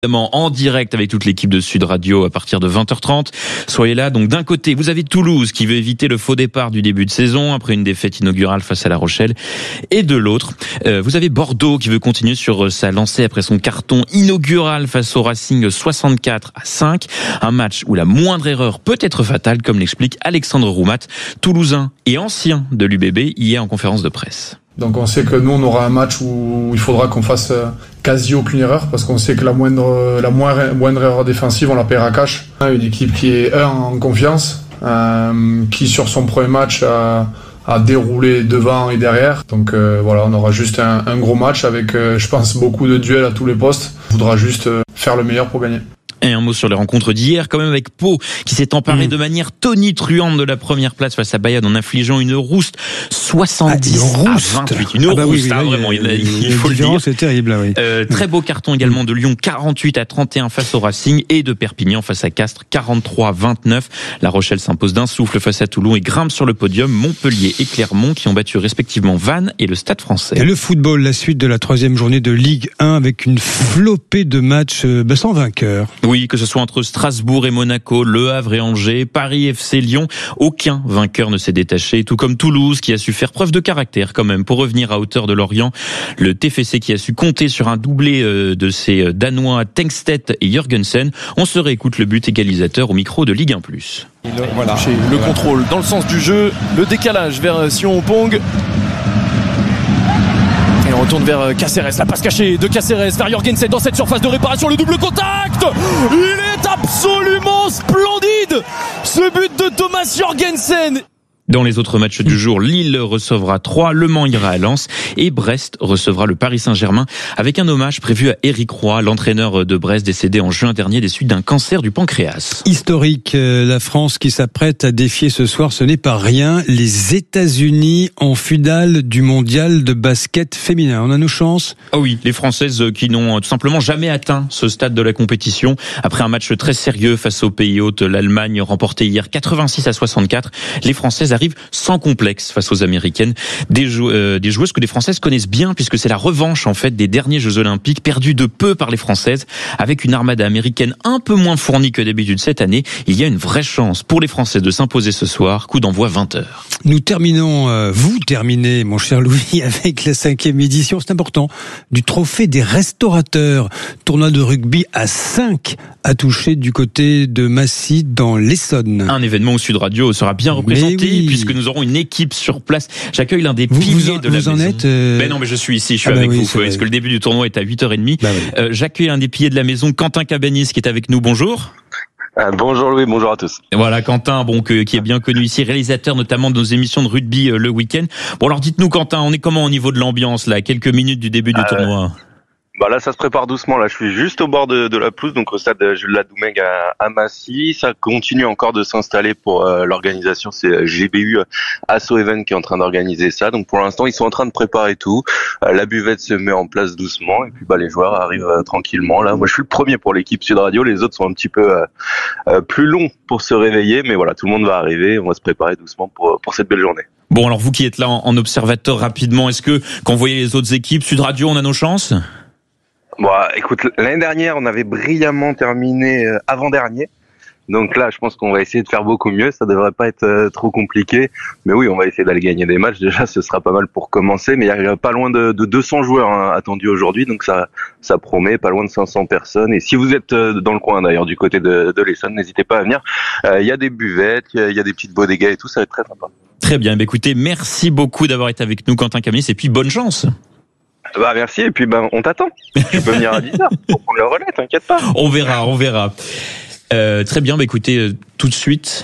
En direct avec toute l'équipe de Sud Radio à partir de 20h30. Soyez là. Donc d'un côté, vous avez Toulouse qui veut éviter le faux départ du début de saison après une défaite inaugurale face à La Rochelle. Et de l'autre, vous avez Bordeaux qui veut continuer sur sa lancée après son carton inaugural face au Racing 64-5. Un match où la moindre erreur peut être fatale, comme l'explique Alexandre Roumat, toulousain et ancien de l'UBB, hier en conférence de presse. Donc on sait que nous on aura un match où il faudra qu'on fasse quasi aucune erreur parce qu'on sait que la moindre erreur défensive on la paiera cash. Une équipe qui est en confiance, qui sur son premier match a déroulé devant et derrière. Donc voilà, on aura juste un gros match avec je pense beaucoup de duels à tous les postes. On voudra juste faire le meilleur pour gagner. Et un mot sur les rencontres d'hier, quand même, avec Pau, qui s'est emparé de manière tonitruante de la première place face à Bayonne en infligeant une rouste 70 à 28. Une rouste, vraiment, il faut le dire. C'est terrible, oui. Très beau carton également de Lyon, 48 à 31 face au Racing, et de Perpignan face à Castres, 43-29. La Rochelle s'impose d'un souffle face à Toulon et grimpe sur le podium Montpellier et Clermont, qui ont battu respectivement Vannes et le Stade Français. Et le football, la suite de la 3e journée de Ligue 1 avec une flopée de matchs sans vainqueur. Oui, que ce soit entre Strasbourg et Monaco, Le Havre et Angers, Paris FC Lyon, aucun vainqueur ne s'est détaché, tout comme Toulouse qui a su faire preuve de caractère quand même pour revenir à hauteur de Lorient. Le TFC qui a su compter sur un doublé de ses Danois Tengstedt et Jørgensen. On se réécoute le but égalisateur au micro de Ligue 1+. Voilà, le contrôle dans le sens du jeu, le décalage vers Sion Pong. Et on retourne vers Caceres, la passe cachée de Caceres vers Jørgensen dans cette surface de réparation, le double contact. Il est absolument splendide, ce but de Thomas Jørgensen. Dans les autres matchs du jour, Lille recevra Troyes, Le Mans ira à Lens et Brest recevra le Paris Saint-Germain avec un hommage prévu à Éric Roy, l'entraîneur de Brest décédé en juin dernier des suites d'un cancer du pancréas. Historique, la France qui s'apprête à défier ce soir, ce n'est pas rien, les États-Unis en finale du mondial de basket féminin. On a nos chances ? Ah oui, les Françaises qui n'ont tout simplement jamais atteint ce stade de la compétition. Après un match très sérieux face aux pays hôtes, l'Allemagne remportait hier 86-64. Les Françaises arrive sans complexe face aux Américaines. Des joueuses que les Françaises connaissent bien puisque c'est la revanche en fait des derniers Jeux Olympiques perdus de peu par les Françaises. Avec une armada américaine un peu moins fournie que d'habitude cette année, il y a une vraie chance pour les Françaises de s'imposer ce soir. Coup d'envoi 20h. Nous terminons, vous terminez mon cher Louis, avec la 5e édition, c'est important, du trophée des restaurateurs. Tournoi de rugby à 5 à toucher du côté de Massy dans l'Essonne. Un événement où Sud Radio sera bien représenté puisque nous aurons une équipe sur place. J'accueille l'un des piliers de la maison. Vous en êtes Ben non, mais je suis ici, je suis avec vous. Parce que le début du tournoi est à 8h30. J'accueille un des piliers de la maison, Quentin Cabanis, qui est avec nous. Bonjour. Bonjour Louis, bonjour à tous. Voilà, Quentin, qui est bien connu ici, réalisateur notamment de nos émissions de rugby le week-end. Bon, alors dites-nous, Quentin, on est comment au niveau de l'ambiance là, à quelques minutes du début du tournoi? Bah là, ça se prépare doucement. Là, je suis juste au bord de la pelouse, donc au stade Jules Ladoumègue à Massy. Ça continue encore de s'installer pour l'organisation. C'est GBU Asso Event qui est en train d'organiser ça. Donc pour l'instant, ils sont en train de préparer tout. La buvette se met en place doucement et puis les joueurs arrivent tranquillement. Là, moi, je suis le premier pour l'équipe Sud Radio. Les autres sont un petit peu plus longs pour se réveiller, mais voilà, tout le monde va arriver. On va se préparer doucement pour cette belle journée. Bon, alors vous qui êtes là en observateur rapidement, est-ce que quand vous voyez les autres équipes, Sud Radio, on a nos chances? Bon, écoute, l'année dernière, on avait brillamment terminé avant-dernier. Donc là, je pense qu'on va essayer de faire beaucoup mieux. Ça devrait pas être trop compliqué. Mais oui, on va essayer d'aller gagner des matchs. Déjà, ce sera pas mal pour commencer. Mais il y a pas loin de 200 joueurs attendus aujourd'hui. Donc ça promet, pas loin de 500 personnes. Et si vous êtes dans le coin d'ailleurs, du côté de l'Essonne, n'hésitez pas à venir. Il y a des buvettes, il y a des petites bodegas et tout. Ça va être très sympa. Très bien. Écoutez, merci beaucoup d'avoir été avec nous, Quentin Cabanis. Et puis, bonne chance. Bah merci, et puis on t'attend. Tu peux venir à 10h pour prendre le relais, t'inquiète pas. On verra. Très bien, écoutez, tout de suite.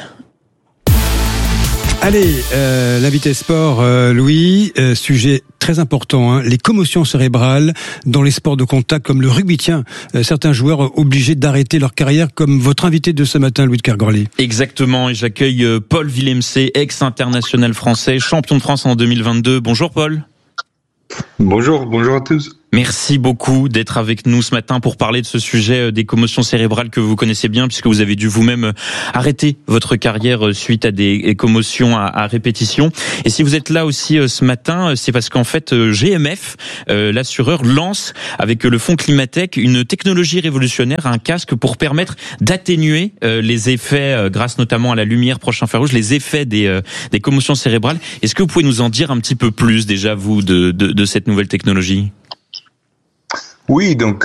Allez, l'invité sport, Louis, sujet très important, les commotions cérébrales dans les sports de contact comme le rugby. Tiens, certains joueurs obligés d'arrêter leur carrière comme votre invité de ce matin, Louis de Kergorlier. Exactement, et j'accueille Paul Villemc, ex-international français, champion de France en 2022. Bonjour Paul. Bonjour à tous. Merci beaucoup d'être avec nous ce matin pour parler de ce sujet des commotions cérébrales que vous connaissez bien, puisque vous avez dû vous-même arrêter votre carrière suite à des commotions à répétition. Et si vous êtes là aussi ce matin, c'est parce qu'en fait GMF, l'assureur, lance avec le fonds Climatech une technologie révolutionnaire, un casque pour permettre d'atténuer les effets, grâce notamment à la lumière proche infrarouge, les effets des commotions cérébrales. Est-ce que vous pouvez nous en dire un petit peu plus déjà, vous, de cette nouvelle technologie ? Oui, donc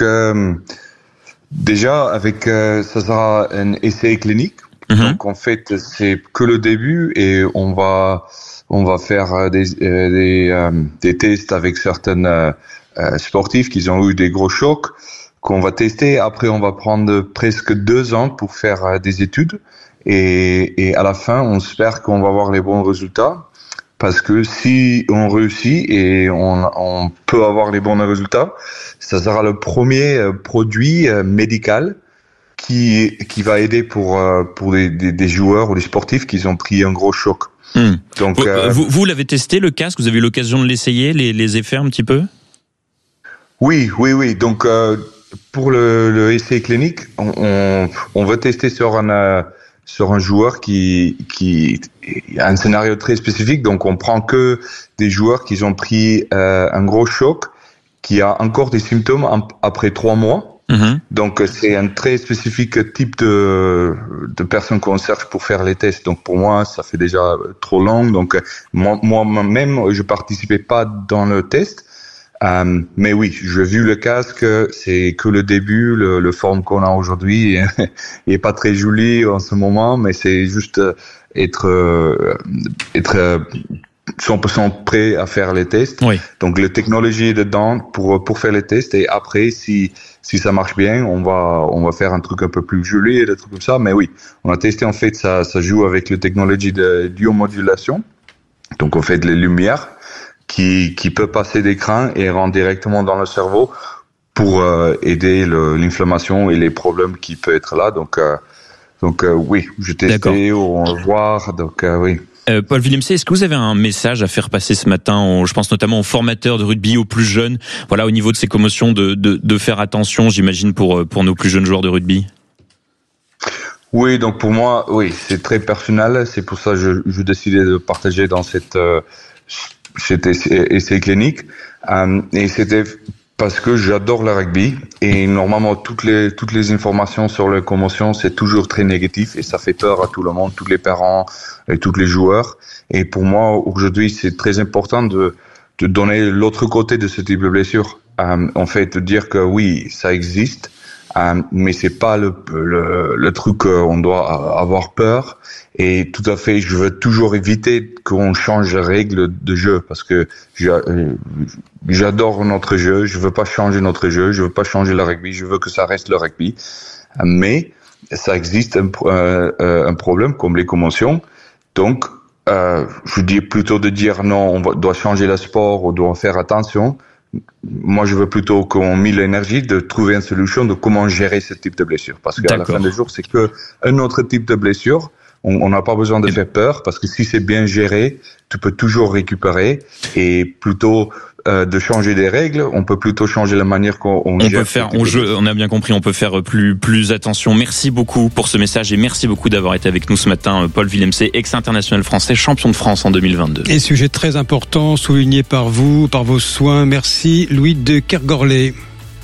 déjà avec ça sera un essai clinique. Donc en fait c'est que le début et on va faire des tests avec certains sportifs qui ont eu des gros chocs qu'on va tester. Après on va prendre presque 2 ans pour faire des études et à la fin on espère qu'on va avoir les bons résultats. Parce que si on réussit et on peut avoir les bons résultats, ça sera le premier produit médical qui va aider pour des joueurs ou des sportifs qui ont pris un gros choc. Donc vous l'avez testé, le casque, vous avez eu l'occasion de l'essayer, les effets un petit peu ? Oui. Donc pour le essai clinique, on va tester sur un joueur qui a un scénario très spécifique, donc on prend que des joueurs qui ont pris un gros choc, qui a encore des symptômes après 3 mois. Donc c'est un très spécifique type de personnes qu'on cherche pour faire les tests. Donc pour moi, ça fait déjà trop long. Donc moi-même, je participais pas dans le test. Mais oui, j'ai vu le casque, c'est que le début, le forme qu'on a aujourd'hui est pas très joli en ce moment, mais c'est juste être 100% prêt à faire les tests. Oui. Donc la technologie est dedans pour faire les tests et après si ça marche bien, on va faire un truc un peu plus joli et des trucs comme ça. Mais oui, on a testé en fait ça joue avec la technologie de biomodulation. Donc on fait de la lumière qui peut passer d'écran et rentrer directement dans le cerveau pour aider l'inflammation et les problèmes qui peuvent être là. Donc oui, j'ai testé, on va voir. Donc oui. Paul Villemc, est-ce que vous avez un message à faire passer ce matin, je pense notamment aux formateurs de rugby, aux plus jeunes, voilà, au niveau de ces commotions, de faire attention, j'imagine, pour nos plus jeunes joueurs de rugby? Oui, donc pour moi, oui, c'est très personnel. C'est pour ça que je décidais de partager dans cet essai clinique. Et c'était parce que j'adore le rugby et normalement toutes les informations sur les commotions c'est toujours très négatif et ça fait peur à tout le monde, tous les parents et tous les joueurs. Et pour moi aujourd'hui c'est très important de donner l'autre côté de ce type de blessure. En fait de dire que oui ça existe. Mais c'est pas le truc qu'on doit avoir peur et tout à fait je veux toujours éviter qu'on change les règles de jeu parce que j'adore notre jeu, je veux pas changer notre jeu, je veux pas changer le rugby, je veux que ça reste le rugby, mais ça existe un problème comme les commotions, donc je dis plutôt de dire non, doit changer le sport, on doit faire attention. Moi, je veux plutôt qu'on mette l'énergie de trouver une solution de comment gérer ce type de blessure. Parce qu'à la fin des jours, c'est qu'un autre type de blessure. On n'a pas besoin de faire peur parce que si c'est bien géré, tu peux toujours récupérer et plutôt de changer des règles, on peut plutôt changer la manière qu'on gère. Peut faire, on a bien compris, on peut faire plus attention. Merci beaucoup pour ce message et merci beaucoup d'avoir été avec nous ce matin, Paul Villemc, ex-international français, champion de France en 2022. Et sujet très important, souligné par vous, par vos soins. Merci Louis de Kergorlay.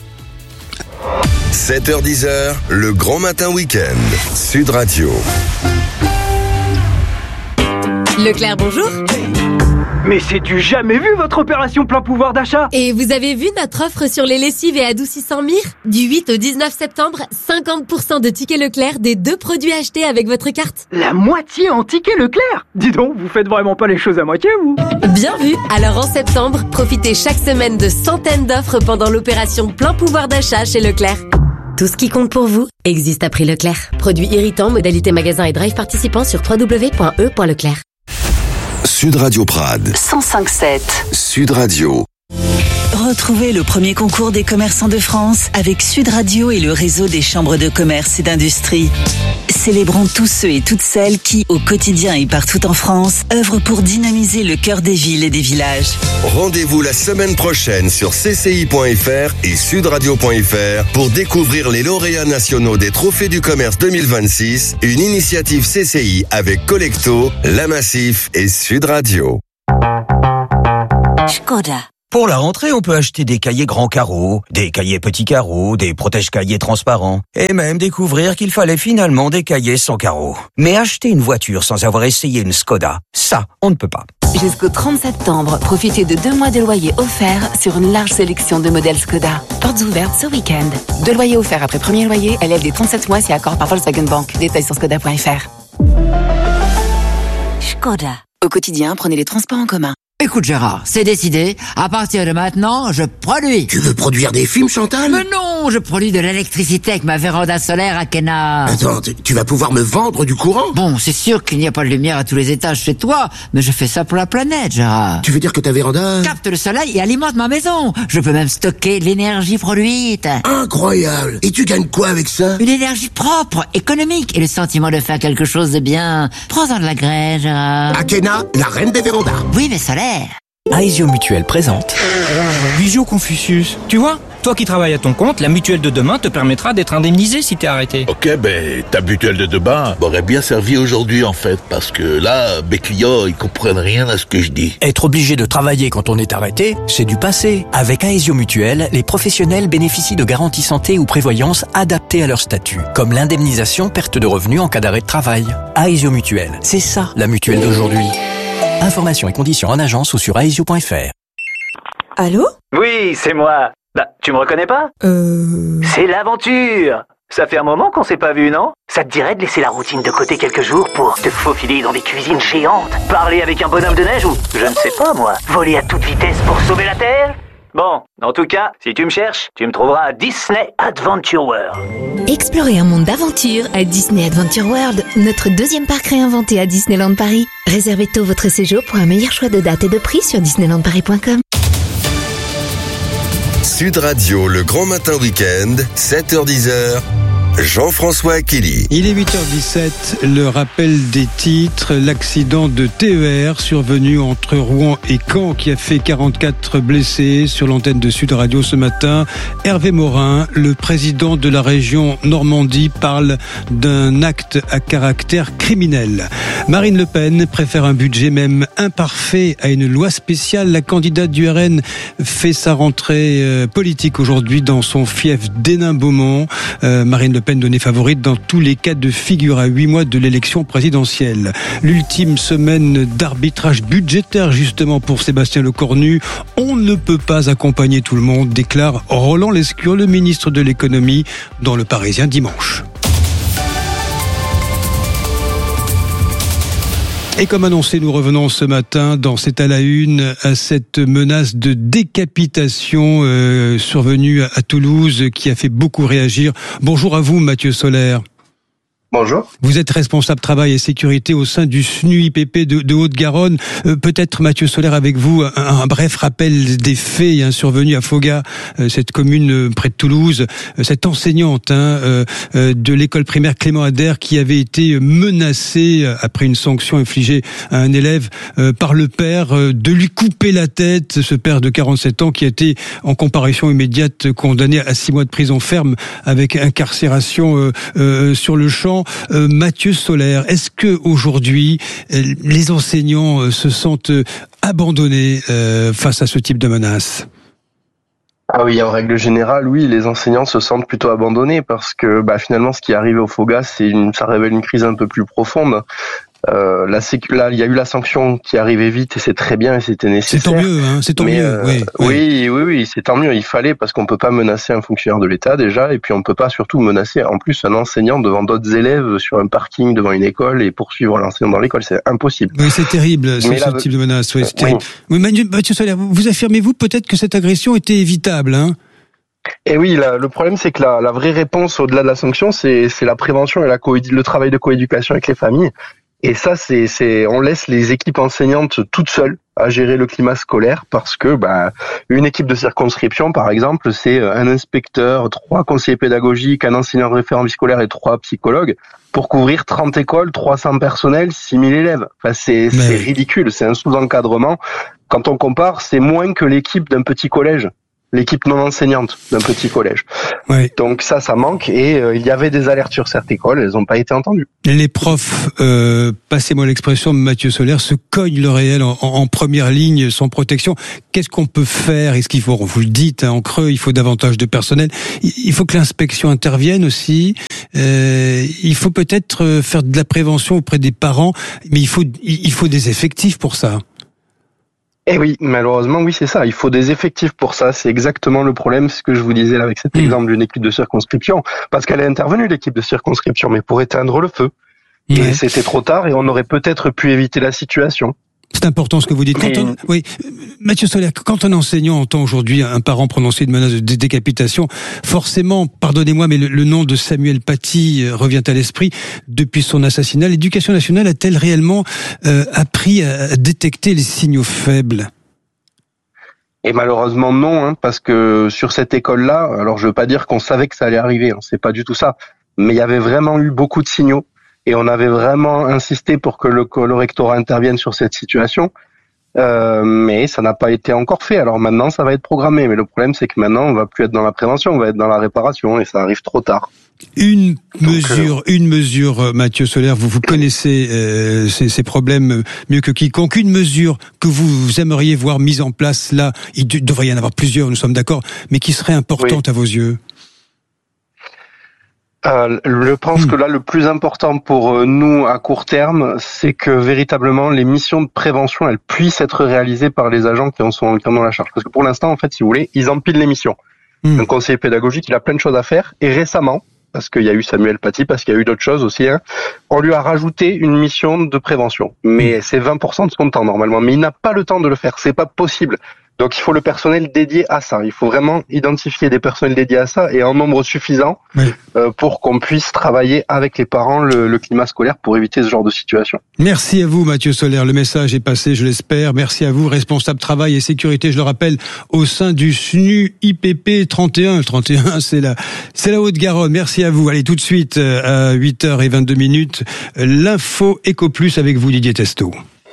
7h-10h, le grand matin week-end. Sud Radio. Leclerc, bonjour. Mais c'est du jamais vu votre opération plein pouvoir d'achat. Et vous avez vu notre offre sur les lessives et adoucissants Mire ? Du 8 au 19 septembre, 50% de tickets Leclerc des 2 produits achetés avec votre carte. La moitié en tickets Leclerc ? Dis donc, vous faites vraiment pas les choses à moitié, vous ? Bien vu. Alors en septembre, profitez chaque semaine de centaines d'offres pendant l'opération plein pouvoir d'achat chez Leclerc. Tout ce qui compte pour vous existe à prix Leclerc. Produits irritants, modalité magasin et drive participants sur www.e.leclerc. Sud Radio Prades 105.7 Sud Radio. Retrouvez le premier concours des commerçants de France avec Sud Radio et le réseau des chambres de commerce et d'industrie. C'est Célébrons tous ceux et toutes celles qui, au quotidien et partout en France, œuvrent pour dynamiser le cœur des villes et des villages. Rendez-vous la semaine prochaine sur cci.fr et sudradio.fr pour découvrir les lauréats nationaux des Trophées du Commerce 2026, une initiative CCI avec Collecto, La Massif et Sud Radio. Škoda. Pour la rentrée, on peut acheter des cahiers grands carreaux, des cahiers petits carreaux, des protège-cahiers transparents, et même découvrir qu'il fallait finalement des cahiers sans carreaux. Mais acheter une voiture sans avoir essayé une Škoda, ça, on ne peut pas. Jusqu'au 30 septembre, profitez de 2 mois de loyer offerts sur une large sélection de modèles Škoda. Portes ouvertes ce week-end. 2 loyers offerts après premier loyer, élève des 37 mois si accord par Volkswagen Bank. Détails sur Škoda.fr. Škoda. Au quotidien, prenez les transports en commun. Écoute Gérard, c'est décidé, à partir de maintenant, je produis. Tu veux produire des films, Chantal? Mais non, je produis de l'électricité avec ma véranda solaire Akena. Attends, tu vas pouvoir me vendre du courant? Bon, c'est sûr qu'il n'y a pas de lumière à tous les étages chez toi, mais je fais ça pour la planète, Gérard. Tu veux dire que ta véranda capte le soleil et alimente ma maison. Je peux même stocker l'énergie produite. Incroyable. Et tu gagnes quoi avec ça? Une énergie propre, économique et le sentiment de faire quelque chose de bien. Prends-en de la graine, Gérard. Akena, la reine des vérandas. Oui, mais solaire. Aesio Mutuelle présente Visio Confucius. Tu vois, toi qui travailles à ton compte, la mutuelle de demain te permettra d'être indemnisé si t'es arrêté. Ok, ta mutuelle de demain m'aurait bien servi aujourd'hui en fait, parce que là, mes clients, ils comprennent rien à ce que je dis. Être obligé de travailler quand on est arrêté, c'est du passé. Avec Aesio Mutuelle, les professionnels bénéficient de garanties santé ou prévoyance adaptées à leur statut, comme l'indemnisation perte de revenus en cas d'arrêt de travail. Aesio Mutuelle, c'est ça la mutuelle d'aujourd'hui. Informations et conditions en agence ou sur aesio.fr. Allô? Oui, c'est moi. Bah, tu me reconnais pas? C'est l'aventure. Ça fait un moment qu'on s'est pas vu, non? Ça te dirait de laisser la routine de côté quelques jours pour te faufiler dans des cuisines géantes, parler avec un bonhomme de neige ou, je ne sais pas moi, voler à toute vitesse pour sauver la Terre? Bon, en tout cas, si tu me cherches, tu me trouveras à Disney Adventure World. Explorez un monde d'aventure à Disney Adventure World, notre deuxième parc réinventé à Disneyland Paris. Réservez tôt votre séjour pour un meilleur choix de date et de prix sur disneylandparis.com. Sud Radio, le grand matin week-end, 7h-10h. Jean-François Akili. Il est 8h17, le rappel des titres, l'accident de TER survenu entre Rouen et Caen qui a fait 44 blessés sur l'antenne de Sud Radio ce matin. Hervé Morin, le président de la région Normandie, parle d'un acte à caractère criminel. Marine Le Pen préfère un budget même imparfait à une loi spéciale. La candidate du RN fait sa rentrée politique aujourd'hui dans son fief d'Hénin-Beaumont. Marine Le Pen donnée favorite dans tous les cas de figure à 8 mois de l'élection présidentielle. L'ultime semaine d'arbitrage budgétaire justement pour Sébastien Lecornu. On ne peut pas accompagner tout le monde, déclare Roland Lescure, le ministre de l'économie, dans Le Parisien dimanche. Et comme annoncé, nous revenons ce matin dans C'est à la une à cette menace de décapitation survenue à Toulouse qui a fait beaucoup réagir. Bonjour à vous Mathieu Solaire. Bonjour. Vous êtes responsable travail et sécurité au sein du SNU-IPP de Haute-Garonne. Peut-être, Mathieu Solaire, avec vous, un bref rappel des faits survenus à Foga, cette commune près de Toulouse. Cette enseignante de l'école primaire Clément Ader qui avait été menacée, après une sanction infligée à un élève, par le père, de lui couper la tête. Ce père de 47 ans qui a été, en comparution immédiate, condamné à 6 mois de prison ferme avec incarcération sur le champ. Mathieu Solaire, est-ce que aujourd'hui les enseignants se sentent abandonnés face à ce type de menaces? Ah oui, en règle générale, oui, les enseignants se sentent plutôt abandonnés parce que finalement, ce qui est arrivé au Foga, ça révèle une crise un peu plus profonde. Là, il y a eu la sanction qui arrivait vite et c'est très bien et c'était nécessaire. C'est tant mieux, c'est tant mieux. Oui, c'est tant mieux. Il fallait parce qu'on peut pas menacer un fonctionnaire de l'État déjà et puis on peut pas surtout menacer en plus un enseignant devant d'autres élèves sur un parking devant une école et poursuivre l'enseignant dans l'école, c'est impossible. Oui, c'est terrible ce type de menace. Oui, c'est terrible. Oui, Mathieu Solaire, vous affirmez-vous peut-être que cette agression était évitable, Et oui, le problème c'est que la vraie réponse au-delà de la sanction, c'est la prévention et le travail de coéducation avec les familles. Et ça, on laisse les équipes enseignantes toutes seules à gérer le climat scolaire parce que une équipe de circonscription, par exemple, c'est un inspecteur, 3 conseillers pédagogiques, un enseignant référent vie scolaire et 3 psychologues pour couvrir 30 écoles, 300 personnels, 6000 élèves. Enfin, c'est ridicule, c'est un sous-encadrement. Quand on compare, c'est moins que l'équipe d'un petit collège. L'équipe non enseignante d'un petit collège. Ouais. Donc ça manque et il y avait des alertes sur cette école, elles n'ont pas été entendues. Les profs, passez-moi l'expression, Mathieu Soler, se cognent le réel en première ligne sans protection. Qu'est-ce qu'on peut faire? Est-ce qu'il faut, vous le dites, en creux, il faut davantage de personnel. Il faut que l'inspection intervienne aussi. Il faut peut-être faire de la prévention auprès des parents, mais il faut des effectifs pour ça. Eh oui, malheureusement, oui, c'est ça. Il faut des effectifs pour ça. C'est exactement le problème, ce que je vous disais là avec cet exemple d'une équipe de circonscription. Parce qu'elle est intervenue, l'équipe de circonscription, mais pour éteindre le feu. Et c'était trop tard et on aurait peut-être pu éviter la situation. C'est important ce que vous dites. Oui, Mathieu Soler, quand un enseignant entend aujourd'hui un parent prononcer une menace de décapitation, forcément, pardonnez-moi, mais le nom de Samuel Paty revient à l'esprit. Depuis son assassinat, l'Éducation nationale a-t-elle réellement appris à détecter les signaux faibles ? Et malheureusement non, parce que sur cette école-là, alors je veux pas dire qu'on savait que ça allait arriver, c'est pas du tout ça, mais il y avait vraiment eu beaucoup de signaux. Et on avait vraiment insisté pour que le rectorat intervienne sur cette situation, mais ça n'a pas été encore fait. Alors maintenant, ça va être programmé, mais le problème, c'est que maintenant, on va plus être dans la prévention, on va être dans la réparation, et ça arrive trop tard. Une mesure, Mathieu Soler, vous connaissez ces problèmes mieux que quiconque. Une mesure que vous aimeriez voir mise en place là, il devrait y en avoir plusieurs, nous sommes d'accord, mais qui serait importante à vos yeux? Je pense que là, le plus important pour nous à court terme, c'est que véritablement les missions de prévention, elles puissent être réalisées par les agents qui en ont la charge. Parce que pour l'instant, en fait, si vous voulez, ils empilent les missions. Un conseiller pédagogique, il a plein de choses à faire. Et récemment, parce qu'il y a eu Samuel Paty, parce qu'il y a eu d'autres choses aussi, on lui a rajouté une mission de prévention. Mais c'est 20% de son temps normalement. Mais il n'a pas le temps de le faire. C'est pas possible. Donc il faut le personnel dédié à ça. Il faut vraiment identifier des personnels dédiés à ça et en nombre suffisant pour qu'on puisse travailler avec les parents le climat scolaire pour éviter ce genre de situation. Merci à vous Mathieu Soler. Le message est passé, je l'espère. Merci à vous, responsable travail et sécurité, je le rappelle, au sein du SNU IPP 31. Le 31, c'est la Haute-Garonne. Merci à vous. Allez, tout de suite, à 8h22, l'info Éco Plus avec vous, Didier Testo.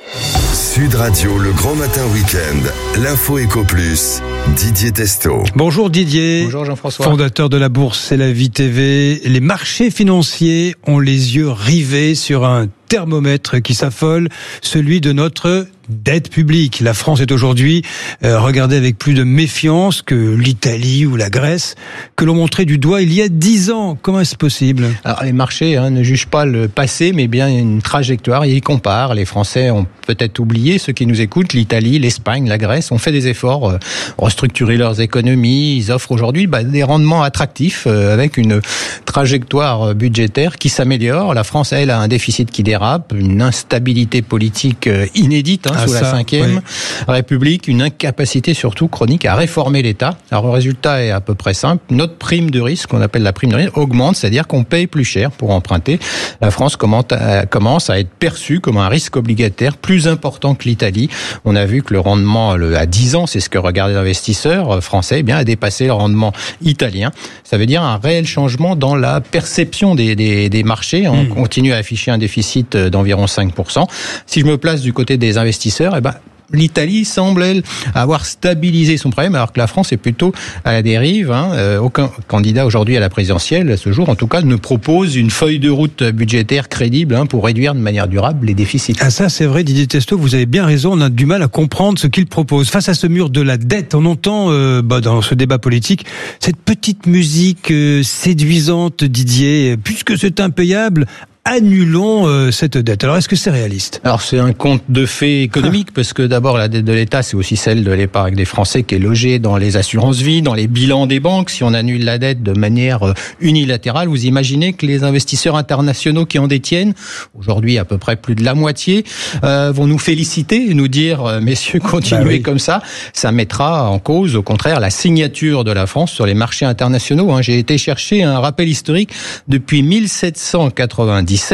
Sud Radio, le grand matin week-end, l'info Éco Plus, Didier Testo. Bonjour Didier. Bonjour Jean-François. Fondateur de la Bourse C'est la Vie TV. Les marchés financiers ont les yeux rivés sur un thermomètre qui s'affole, celui de notre dette publique. La France est aujourd'hui regardée avec plus de méfiance que l'Italie ou la Grèce, que l'on montrait du doigt il y a 10 ans. Comment est-ce possible ? Alors les marchés ne jugent pas le passé, mais bien une trajectoire. Ils comparent. Les Français ont peut-être oublié, ceux qui nous écoutent, l'Italie, l'Espagne, la Grèce ont fait des efforts, restructurer leurs économies. Ils offrent aujourd'hui des rendements attractifs avec une trajectoire budgétaire qui s'améliore. La France, elle, a un déficit qui dérape, une instabilité politique inédite sous la 5e République, une incapacité surtout chronique à réformer l'État. Alors le résultat est à peu près simple. Notre prime de risque, qu'on appelle la prime de risque, augmente, c'est-à-dire qu'on paye plus cher pour emprunter. La France commence à être perçue comme un risque obligataire plus important que l'Italie. On a vu que le rendement à 10 ans, c'est ce que regardent les investisseurs français, a dépassé le rendement italien. Ça veut dire un réel changement dans la perception des marchés. On continue à afficher un déficit d'environ 5%. Si je me place du côté des investisseurs, l'Italie semble, elle, avoir stabilisé son problème, alors que la France est plutôt à la dérive. Aucun candidat aujourd'hui à la présidentielle, à ce jour, en tout cas, ne propose une feuille de route budgétaire crédible pour réduire de manière durable les déficits. Ah ça, c'est vrai, Didier Testo, vous avez bien raison, on a du mal à comprendre ce qu'il propose. Face à ce mur de la dette, on entend dans ce débat politique cette petite musique séduisante, Didier, puisque c'est impayable, annulons cette dette. Alors, est-ce que c'est réaliste ? Alors, c'est un conte de fées économique, parce que d'abord, la dette de l'État, c'est aussi celle de l'épargne des Français qui est logée dans les assurances-vie, dans les bilans des banques. Si on annule la dette de manière unilatérale, vous imaginez que les investisseurs internationaux qui en détiennent, aujourd'hui à peu près plus de la moitié, vont nous féliciter et nous dire, messieurs, continuez comme ça. Ça mettra en cause, au contraire, la signature de la France sur les marchés internationaux. J'ai été chercher un rappel historique depuis 1797.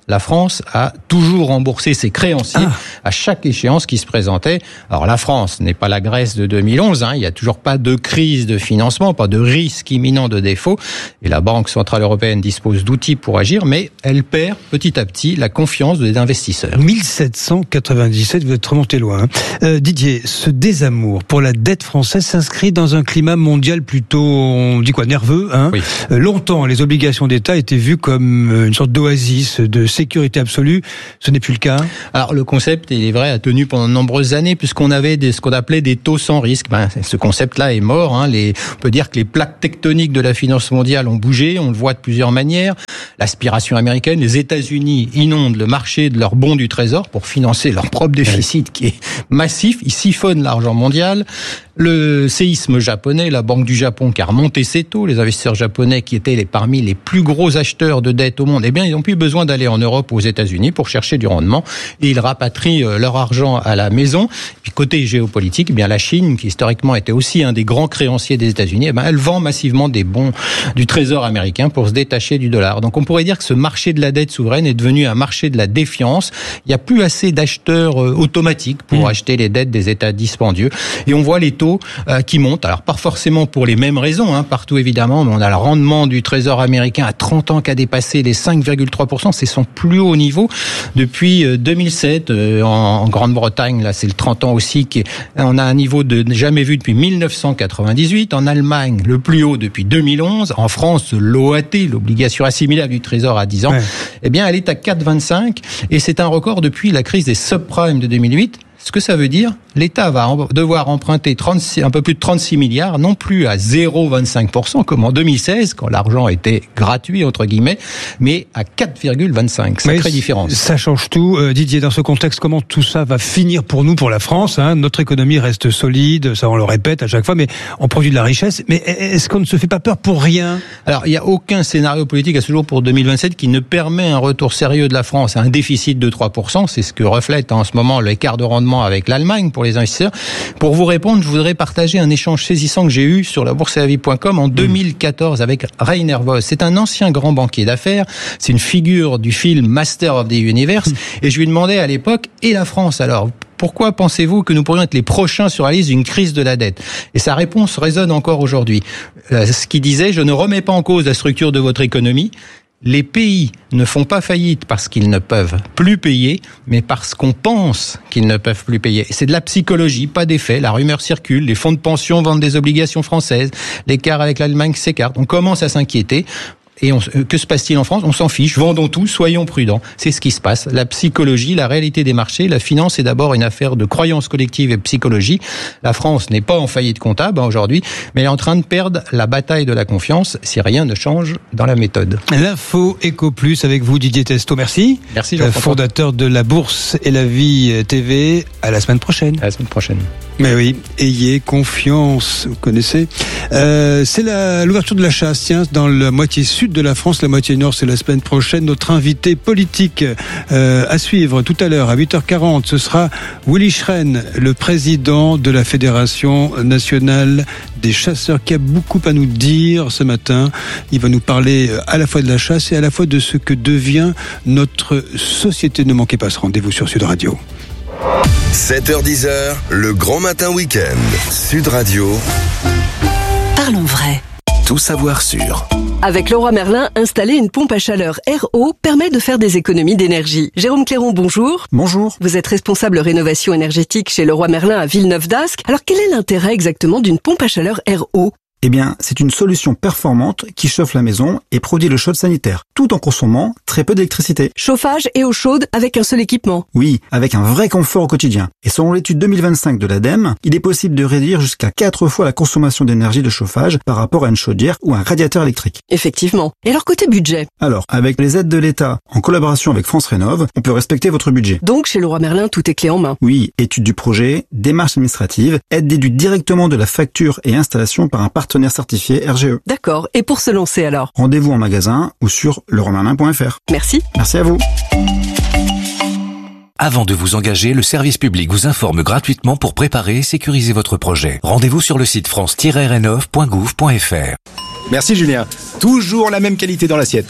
la France a toujours remboursé ses créanciers à chaque échéance qui se présentait. Alors la France n'est pas la Grèce de 2011, il n'y a toujours pas de crise de financement, pas de risque imminent de défaut, et la Banque Centrale Européenne dispose d'outils pour agir, mais elle perd petit à petit la confiance des investisseurs. 1797, vous êtes remonté loin. Didier, ce désamour pour la dette française s'inscrit dans un climat mondial plutôt, on dit quoi, nerveux, Oui. Longtemps, les obligations d'État étaient vues comme une sorte d'oasis, de sécurité absolue. Ce n'est plus le cas. Alors le concept, il est vrai, a tenu pendant de nombreuses années puisqu'on avait ce qu'on appelait des taux sans risque. Ce concept-là est mort. On peut dire que les plaques tectoniques de la finance mondiale ont bougé. On le voit de plusieurs manières. L'aspiration américaine, les États-Unis inondent le marché de leurs bons du Trésor pour financer leur propre déficit qui est massif. Ils siphonnent l'argent mondial. Le séisme japonais, la Banque du Japon qui a remonté ses taux, les investisseurs japonais qui étaient parmi les plus gros acheteurs de dettes au monde, ils n'ont plus besoin d'aller en Europe ou aux États-Unis pour chercher du rendement et ils rapatrient leur argent à la maison. Puis côté géopolitique, la Chine, qui historiquement était aussi un des grands créanciers des États-Unis, elle vend massivement des bons du Trésor américain pour se détacher du dollar. Donc on pourrait dire que ce marché de la dette souveraine est devenu un marché de la défiance. Il n'y a plus assez d'acheteurs automatiques pour acheter les dettes des États dispendieux et on voit les taux qui montent. Alors pas forcément pour les mêmes raisons, partout évidemment, mais on a le rendement du Trésor américain à 30 ans qui a dépassé les 5,3%. C'est son plus haut niveau depuis 2007. En Grande-Bretagne, là c'est le 30 ans aussi, on a un niveau de jamais vu depuis 1998. En Allemagne, le plus haut depuis 2011. En France, l'OAT, l'obligation assimilable du Trésor à 10 ans, elle est à 4,25 et c'est un record depuis la crise des subprimes de 2008. Ce que ça veut dire, l'État va devoir emprunter un peu plus de 36 milliards, non plus à 0,25% comme en 2016, quand l'argent était gratuit, entre guillemets, mais à 4,25%. Sacrée différence. Ça change tout. Didier, dans ce contexte, comment tout ça va finir pour nous, pour la France ? Notre économie reste solide, ça on le répète à chaque fois, mais on produit de la richesse. Mais est-ce qu'on ne se fait pas peur pour rien ? Alors, il n'y a aucun scénario politique à ce jour pour 2027 qui ne permet un retour sérieux de la France à un déficit de 3%. C'est ce que reflète en ce moment l'écart de rendement avec l'Allemagne pour les investisseurs. Pour vous répondre, je voudrais partager un échange saisissant que j'ai eu sur la bourseavie.com en 2014 avec Rainer Voss. C'est un ancien grand banquier d'affaires, c'est une figure du film Master of the Universe, et je lui demandais à l'époque, et la France alors ? Pourquoi pensez-vous que nous pourrions être les prochains sur la liste d'une crise de la dette ? Et sa réponse résonne encore aujourd'hui. Ce qu'il disait, je ne remets pas en cause la structure de votre économie. Les pays ne font pas faillite parce qu'ils ne peuvent plus payer, mais parce qu'on pense qu'ils ne peuvent plus payer. C'est de la psychologie, pas des faits. La rumeur circule, les fonds de pension vendent des obligations françaises, l'écart avec l'Allemagne s'écarte. On commence à s'inquiéter. Et que se passe-t-il en France ? On s'en fiche, vendons tout, soyons prudents. C'est ce qui se passe. La psychologie, la réalité des marchés, la finance est d'abord une affaire de croyance collective et psychologie. La France n'est pas en faillite comptable aujourd'hui, mais elle est en train de perdre la bataille de la confiance si rien ne change dans la méthode. L'info Éco Plus avec vous Didier Testo, merci. Merci Jean-François. Fondateur de la Bourse et la Vie TV. À la semaine prochaine. À la semaine prochaine. Mais oui, ayez confiance, vous connaissez. C'est l'ouverture de la chasse, tiens, dans la moitié sud de la France, la moitié nord, c'est la semaine prochaine. Notre invité politique à suivre tout à l'heure à 8h40, ce sera Willy Schren, le président de la Fédération nationale des chasseurs, qui a beaucoup à nous dire ce matin. Il va nous parler à la fois de la chasse et à la fois de ce que devient notre société. Ne manquez pas ce rendez-vous sur Sud Radio. 7h-10h, le grand matin week-end. Sud Radio. Parlons vrai. Tout savoir sur. Avec Leroy Merlin, installer une pompe à chaleur RO permet de faire des économies d'énergie. Jérôme Clairon, bonjour. Bonjour. Vous êtes responsable rénovation énergétique chez Leroy Merlin à Villeneuve-d'Ascq. Alors quel est l'intérêt exactement d'une pompe à chaleur RO ? Eh bien, c'est une solution performante qui chauffe la maison et produit le chaude sanitaire, tout en consommant très peu d'électricité. Chauffage et eau chaude avec un seul équipement. Oui, avec un vrai confort au quotidien. Et selon l'étude 2025 de l'ADEME, il est possible de réduire jusqu'à 4 fois la consommation d'énergie de chauffage par rapport à une chaudière ou un radiateur électrique. Effectivement. Et alors côté budget ? Alors, avec les aides de l'État, en collaboration avec France Rénov', on peut respecter votre budget. Donc, chez Leroy Merlin, tout est clé en main. Oui, étude du projet, démarche administrative, aide déduite directement de la facture et installation par un partenaire certifié RGE. D'accord. Et pour se lancer alors ? Rendez-vous en magasin ou sur leroymerlin.fr. Merci. Merci à vous. Avant de vous engager, le service public vous informe gratuitement pour préparer et sécuriser votre projet. Rendez-vous sur le site france-rénov.gouv.fr. Merci Julien. Toujours la même qualité dans l'assiette, hein.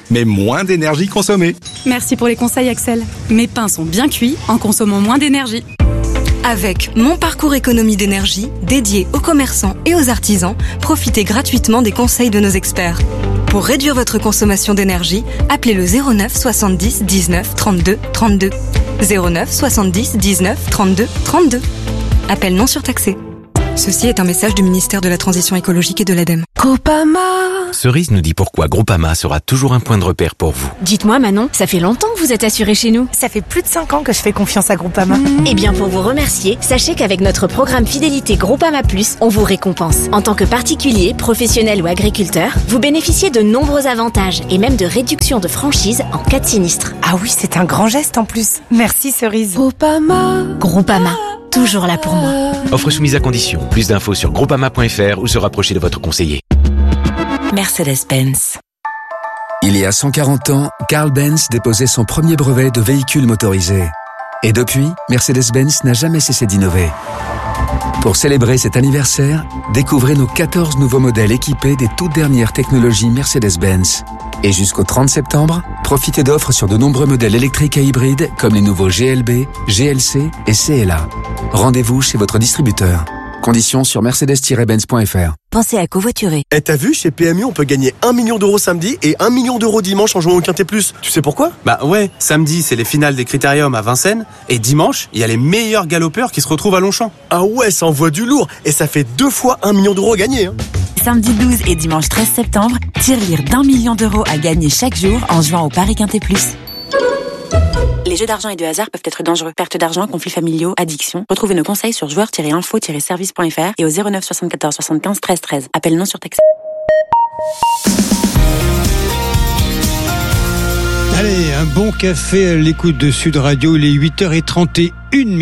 mais moins d'énergie consommée. Merci pour les conseils, Axel. Mes pains sont bien cuits en consommant moins d'énergie. Avec Mon Parcours Économie d'énergie, dédié aux commerçants et aux artisans, profitez gratuitement des conseils de nos experts. Pour réduire votre consommation d'énergie, appelez le 09 70 19 32 32. 09 70 19 32 32. Appel non surtaxé. Ceci est un message du ministère de la Transition écologique et de l'ADEME. Groupama. Cerise nous dit pourquoi Groupama sera toujours un point de repère pour vous. Dites-moi Manon, ça fait longtemps que vous êtes assurée chez nous. Ça fait plus de 5 ans que je fais confiance à Groupama. Eh bien pour vous remercier, sachez qu'avec notre programme Fidélité Groupama Plus, on vous récompense. En tant que particulier, professionnel ou agriculteur, vous bénéficiez de nombreux avantages et même de réductions de franchise en cas de sinistre. Ah oui, c'est un grand geste en plus. Merci Cerise. Groupama. Groupama. Toujours là pour moi. Offre soumise à condition. Plus d'infos sur groupama.fr ou se rapprocher de votre conseiller. Mercedes-Benz. Il y a 140 ans, Carl Benz déposait son premier brevet de véhicule motorisé. Et depuis, Mercedes-Benz n'a jamais cessé d'innover. Pour célébrer cet anniversaire, découvrez nos 14 nouveaux modèles équipés des toutes dernières technologies Mercedes-Benz. Et jusqu'au 30 septembre, profitez d'offres sur de nombreux modèles électriques et hybrides comme les nouveaux GLB, GLC et CLA. Rendez-vous chez votre distributeur. Conditions sur mercedes-benz.fr. Pensez à covoiturer. Et t'as vu, chez PMU, on peut gagner 1 million d'euros samedi et 1 million d'euros dimanche en jouant au Quintet Plus. Tu sais pourquoi ? Bah ouais, samedi, c'est les finales des Critériums à Vincennes. Et dimanche, il y a les meilleurs galopeurs qui se retrouvent à Longchamp. Ah ouais, ça envoie du lourd. Et ça fait 2 fois 1 million d'euros à gagner. Hein. Samedi 12 et dimanche 13 septembre, tirelire d'1 million d'euros à gagner chaque jour en jouant au Paris Quintet Plus. Les jeux d'argent et de hasard peuvent être dangereux. Perte d'argent, conflits familiaux, addiction. Retrouvez nos conseils sur joueurs-info-service.fr et au 09 74 75 13 13. Appel non surtaxé. Allez, un bon café à l'écoute de Sud Radio. Il est 8h31.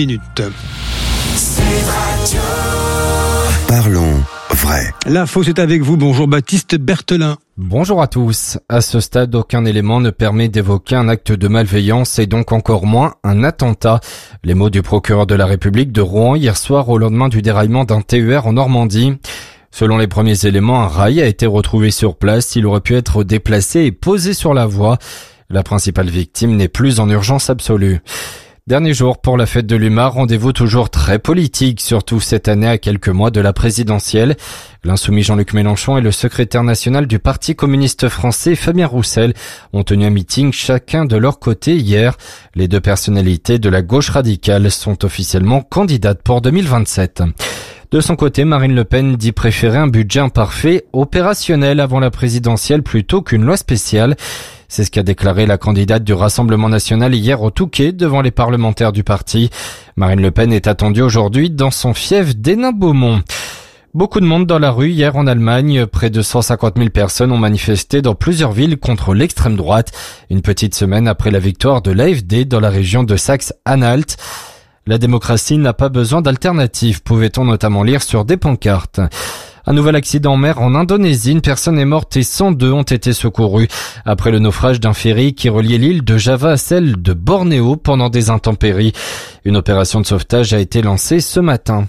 Parlons vrai. L'info, c'est avec vous. Bonjour Baptiste Berthelin. Bonjour à tous. À ce stade, aucun élément ne permet d'évoquer un acte de malveillance et donc encore moins un attentat. Les mots du procureur de la République de Rouen hier soir au lendemain du déraillement d'un TER en Normandie. Selon les premiers éléments, un rail a été retrouvé sur place. Il aurait pu être déplacé et posé sur la voie. La principale victime n'est plus en urgence absolue. Dernier jour pour la fête de l'UMA, rendez-vous toujours très politique, surtout cette année à quelques mois de la présidentielle. L'insoumis Jean-Luc Mélenchon et le secrétaire national du Parti communiste français, Fabien Roussel, ont tenu un meeting chacun de leur côté hier. Les deux personnalités de la gauche radicale sont officiellement candidates pour 2027. De son côté, Marine Le Pen dit préférer un budget imparfait, opérationnel avant la présidentielle plutôt qu'une loi spéciale. C'est ce qu'a déclaré la candidate du Rassemblement national hier au Touquet devant les parlementaires du parti. Marine Le Pen est attendue aujourd'hui dans son fief d'Hénin-Beaumont. Beaucoup de monde dans la rue hier en Allemagne. Près de 150 000 personnes ont manifesté dans plusieurs villes contre l'extrême droite. Une petite semaine après la victoire de l'AfD dans la région de Saxe-Anhalt. La démocratie n'a pas besoin d'alternative, pouvait-on notamment lire sur des pancartes. Un nouvel accident en mer en Indonésie, une personne est morte et 102 ont été secourus après le naufrage d'un ferry qui reliait l'île de Java à celle de Bornéo pendant des intempéries. Une opération de sauvetage a été lancée ce matin.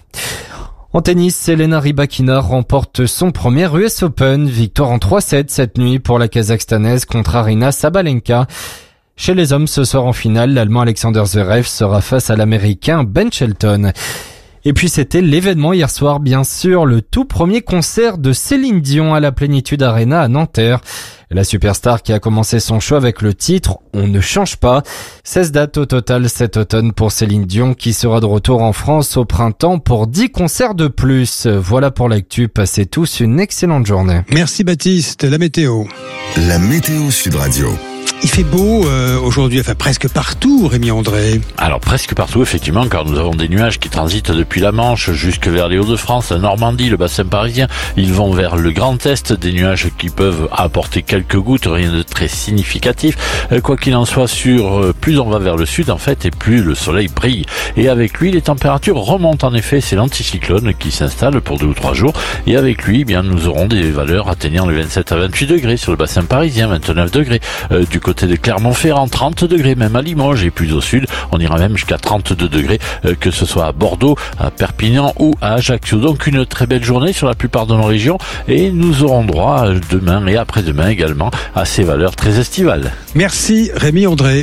En tennis, Elena Rybakina remporte son premier US Open, victoire en 3-7 cette nuit pour la Kazakhstanaise contre Aryna Sabalenka. Chez les hommes, ce soir en finale, l'Allemand Alexander Zverev sera face à l'Américain Ben Shelton. Et puis c'était l'événement hier soir, bien sûr, le tout premier concert de Céline Dion à la Plénitude Arena à Nanterre. La superstar qui a commencé son show avec le titre « On ne change pas ». 16 dates au total cet automne pour Céline Dion qui sera de retour en France au printemps pour 10 concerts de plus. Voilà pour l'actu, passez tous une excellente journée. Merci Baptiste, la météo. La météo Sud Radio. Il fait beau aujourd'hui, enfin presque partout, Rémi André. Alors presque partout, effectivement, car nous avons des nuages qui transitent depuis la Manche jusque vers les Hauts-de-France, la Normandie, le bassin parisien. Ils vont vers le Grand Est, des nuages qui peuvent apporter quelques gouttes, rien de très significatif. Quoi qu'il en soit, plus on va vers le sud, en fait, et plus le soleil brille. Et avec lui, les températures remontent en effet. C'est l'anticyclone qui s'installe pour 2 ou 3 jours. Et avec lui, eh bien, nous aurons des valeurs atteignant les 27 à 28 degrés sur le bassin parisien, 29 degrés. Du côté de Clermont-Ferrand, 30 degrés même à Limoges, et plus au sud, on ira même jusqu'à 32 degrés, que ce soit à Bordeaux, à Perpignan ou à Ajaccio. Donc une très belle journée sur la plupart de nos régions, et nous aurons droit demain et après-demain également à ces valeurs très estivales. Merci Rémi André.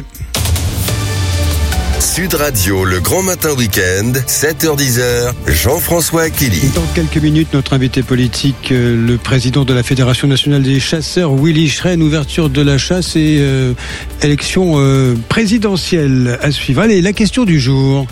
Sud Radio, le grand matin week-end, 7h-10h, Jean-François Akili. Dans quelques minutes, notre invité politique, le président de la Fédération nationale des chasseurs, Willy Schren, ouverture de la chasse et élection présidentielle à suivre. Allez, la question du jour.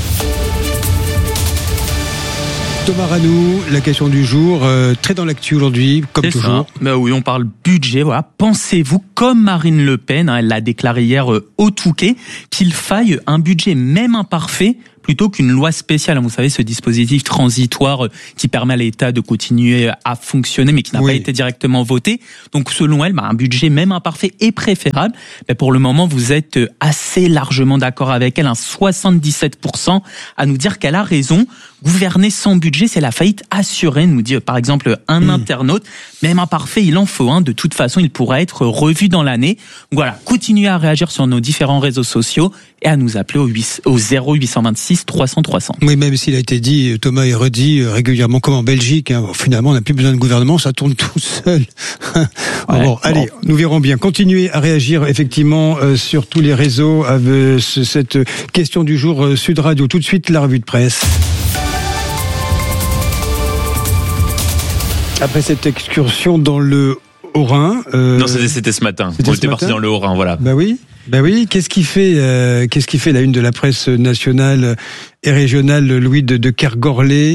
Thomas Ranou, la question du jour, très dans l'actu aujourd'hui, comme c'est toujours. Bah oui, on parle budget, voilà. Pensez-vous, comme Marine Le Pen, elle l'a déclaré hier au Touquet, qu'il faille un budget même imparfait plutôt qu'une loi spéciale. Vous savez, ce dispositif transitoire qui permet à l'État de continuer à fonctionner, mais qui n'a pas été directement voté. Donc, selon elle, un budget même imparfait est préférable. Mais pour le moment, vous êtes assez largement d'accord avec elle, 77% à nous dire qu'elle a raison. Gouverner sans budget, c'est la faillite assurée, nous dit par exemple un internaute. Même imparfait, il en faut. De toute façon, il pourra être revu dans l'année. Voilà, continuez à réagir sur nos différents réseaux sociaux et à nous appeler au 0826 300 300. Oui, même s'il a été dit, Thomas est redit régulièrement, comme en Belgique, finalement on n'a plus besoin de gouvernement, ça tourne tout seul. Allez, nous verrons bien. Continuez à réagir effectivement sur tous les réseaux avec cette question du jour Sud Radio. Tout de suite, la revue de presse. Après cette excursion dans le Haut-Rhin... Non, c'était ce matin. On était parti dans le Haut-Rhin, voilà. Bah oui. Qu'est-ce qui fait la une de la presse nationale et régionale, Louis de Kergorlay?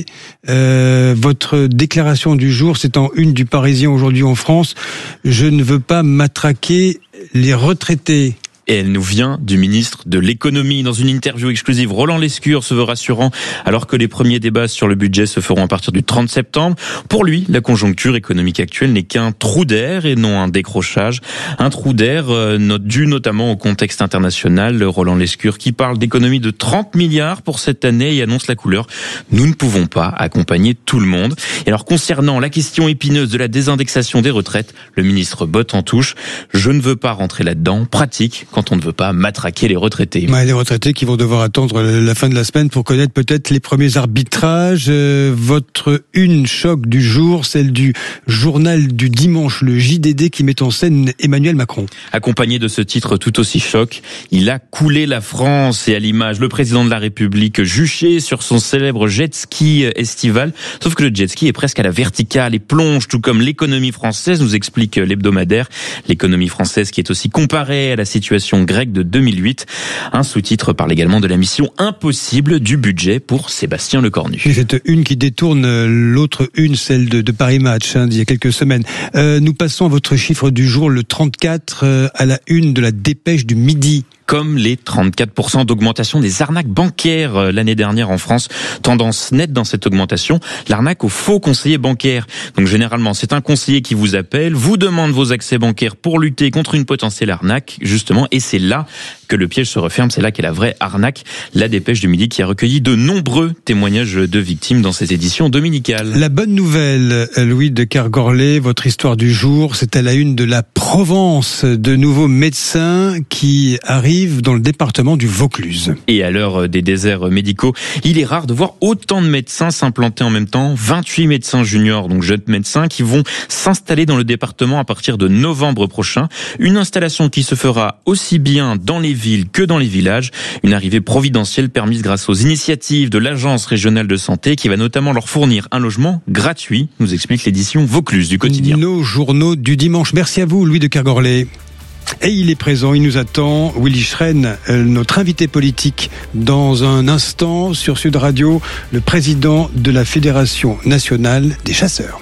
Votre déclaration du jour, c'est en une du Parisien aujourd'hui en France. Je ne veux pas matraquer les retraités. Et elle nous vient du ministre de l'économie. Dans une interview exclusive, Roland Lescure se veut rassurant alors que les premiers débats sur le budget se feront à partir du 30 septembre. Pour lui, la conjoncture économique actuelle n'est qu'un trou d'air et non un décrochage. Un trou d'air dû notamment au contexte international. Roland Lescure qui parle d'économie de 30 milliards pour cette année et annonce la couleur. Nous ne pouvons pas accompagner tout le monde. Et alors concernant la question épineuse de la désindexation des retraites, le ministre botte en touche. Je ne veux pas rentrer là-dedans. Pratique quand on ne veut pas matraquer les retraités. Les retraités qui vont devoir attendre la fin de la semaine pour connaître peut-être les premiers arbitrages. Votre une choc du jour, celle du journal du dimanche, le JDD, qui met en scène Emmanuel Macron. Accompagné de ce titre tout aussi choc, il a coulé la France, et à l'image, le président de la République juché sur son célèbre jet ski estival. Sauf que le jet ski est presque à la verticale et plonge, tout comme l'économie française, nous explique l'hebdomadaire. L'économie française qui est aussi comparée à la situation grecque de 2008. Un sous-titre parle également de la mission impossible du budget pour Sébastien Lecornu. Et cette une qui détourne l'autre une, celle de Paris Match, d'il y a quelques semaines. Nous passons à votre chiffre du jour, le 34, à la une de la Dépêche du Midi. Comme les 34% d'augmentation des arnaques bancaires l'année dernière en France. Tendance nette dans cette augmentation, l'arnaque aux faux conseillers bancaires. Donc généralement, c'est un conseiller qui vous appelle, vous demande vos accès bancaires pour lutter contre une potentielle arnaque, justement, et c'est là que le piège se referme, c'est là qu'est la vraie arnaque. La Dépêche du Midi qui a recueilli de nombreux témoignages de victimes dans ses éditions dominicales. La bonne nouvelle, Louis de Kergorlay, votre histoire du jour, c'est à la une de la Provence, de nouveaux médecins qui arrivent dans le département du Vaucluse. Et à l'heure des déserts médicaux, il est rare de voir autant de médecins s'implanter en même temps. 28 médecins juniors, donc jeunes médecins, qui vont s'installer dans le département à partir de novembre prochain. Une installation qui se fera aussi bien dans les villes que dans les villages. Une arrivée providentielle permise grâce aux initiatives de l'Agence régionale de santé qui va notamment leur fournir un logement gratuit, nous explique l'édition Vaucluse du quotidien. Nos journaux du dimanche. Merci à vous, Louis de Kergorlay. Et il est présent, il nous attend, Willy Schren, notre invité politique, dans un instant sur Sud Radio, le président de la Fédération nationale des chasseurs.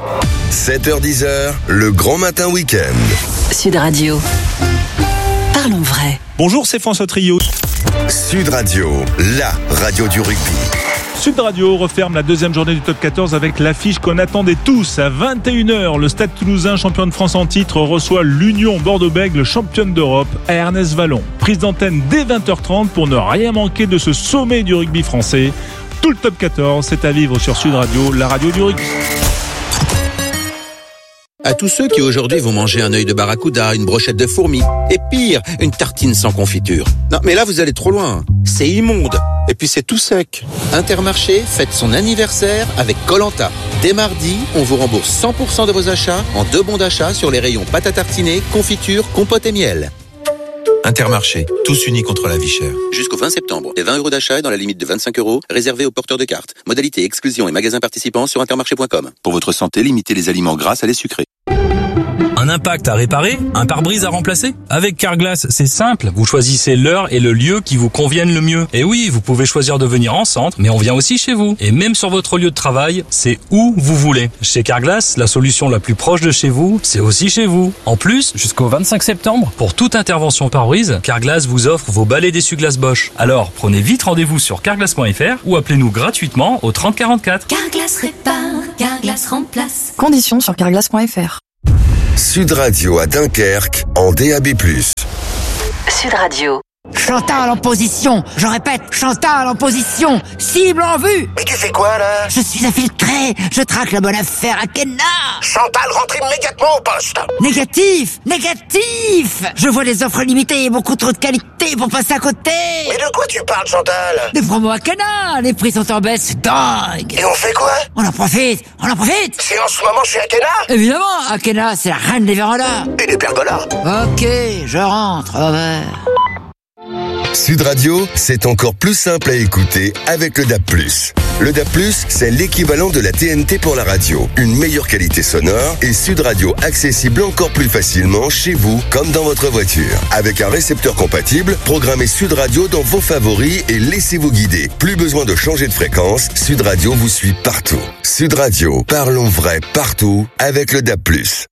7h-10h, le grand matin week-end. Sud Radio. Parlons vrai. Bonjour, c'est François Trio. Sud Radio, la radio du rugby. Sud Radio referme la deuxième journée du top 14 avec l'affiche qu'on attendait tous. À 21h, le Stade Toulousain, champion de France en titre, reçoit l'Union Bordeaux-Bègles, championne d'Europe, à Ernest-Vallon. Prise d'antenne dès 20h30 pour ne rien manquer de ce sommet du rugby français. Tout le top 14, c'est à vivre sur Sud Radio, la radio du rugby. À tous ceux qui aujourd'hui vont manger un œil de barracuda, une brochette de fourmis, et pire, une tartine sans confiture. Non, mais là vous allez trop loin. C'est immonde. Et puis c'est tout sec. Intermarché fête son anniversaire avec Koh-Lanta. Dès mardi, on vous rembourse 100% de vos achats en 2 bons d'achat sur les rayons pâte à tartiner, confiture, compote et miel. Intermarché, tous unis contre la vie chère. Jusqu'au 20 septembre, les 20 € d'achat dans la limite de 25 €, réservés aux porteurs de cartes. Modalité, exclusion et magasins participants sur intermarché.com. Pour votre santé, limitez les aliments gras à les sucrés. Un impact à réparer, un pare-brise à remplacer. Avec Carglass, c'est simple. Vous choisissez l'heure et le lieu qui vous conviennent le mieux. Et oui, vous pouvez choisir de venir en centre, mais on vient aussi chez vous. Et même sur votre lieu de travail, c'est où vous voulez. Chez Carglass, la solution la plus proche de chez vous, c'est aussi chez vous. En plus, jusqu'au 25 septembre, pour toute intervention pare-brise, Carglass vous offre vos balais d'essuie-glace Bosch. Alors, prenez vite rendez-vous sur carglass.fr ou appelez-nous gratuitement au 30 44. Carglass répare, Carglass remplace. Conditions sur carglass.fr. Sud Radio à Dunkerque en DAB+. Sud Radio. Chantal en position, je répète, Chantal en position, cible en vue. Mais tu fais quoi là? Je suis infiltré, je traque la bonne affaire à Kenna. Chantal, rentre immédiatement au poste. Négatif, négatif. Je vois des offres limitées et beaucoup trop de qualité pour passer à côté. Mais de quoi tu parles, Chantal? Des promos à Kenna, les prix sont en baisse, c'est dingue. Et on fait quoi? On en profite. C'est en ce moment chez Akena? Évidemment, Akena, c'est la reine des vérandas. Et des pergolas. Ok, je rentre, au revoir. Sud Radio, c'est encore plus simple à écouter avec le DAB+. Le DAB+, c'est l'équivalent de la TNT pour la radio. Une meilleure qualité sonore et Sud Radio accessible encore plus facilement chez vous comme dans votre voiture. Avec un récepteur compatible, programmez Sud Radio dans vos favoris et laissez-vous guider. Plus besoin de changer de fréquence, Sud Radio vous suit partout. Sud Radio, parlons vrai partout avec le DAB+.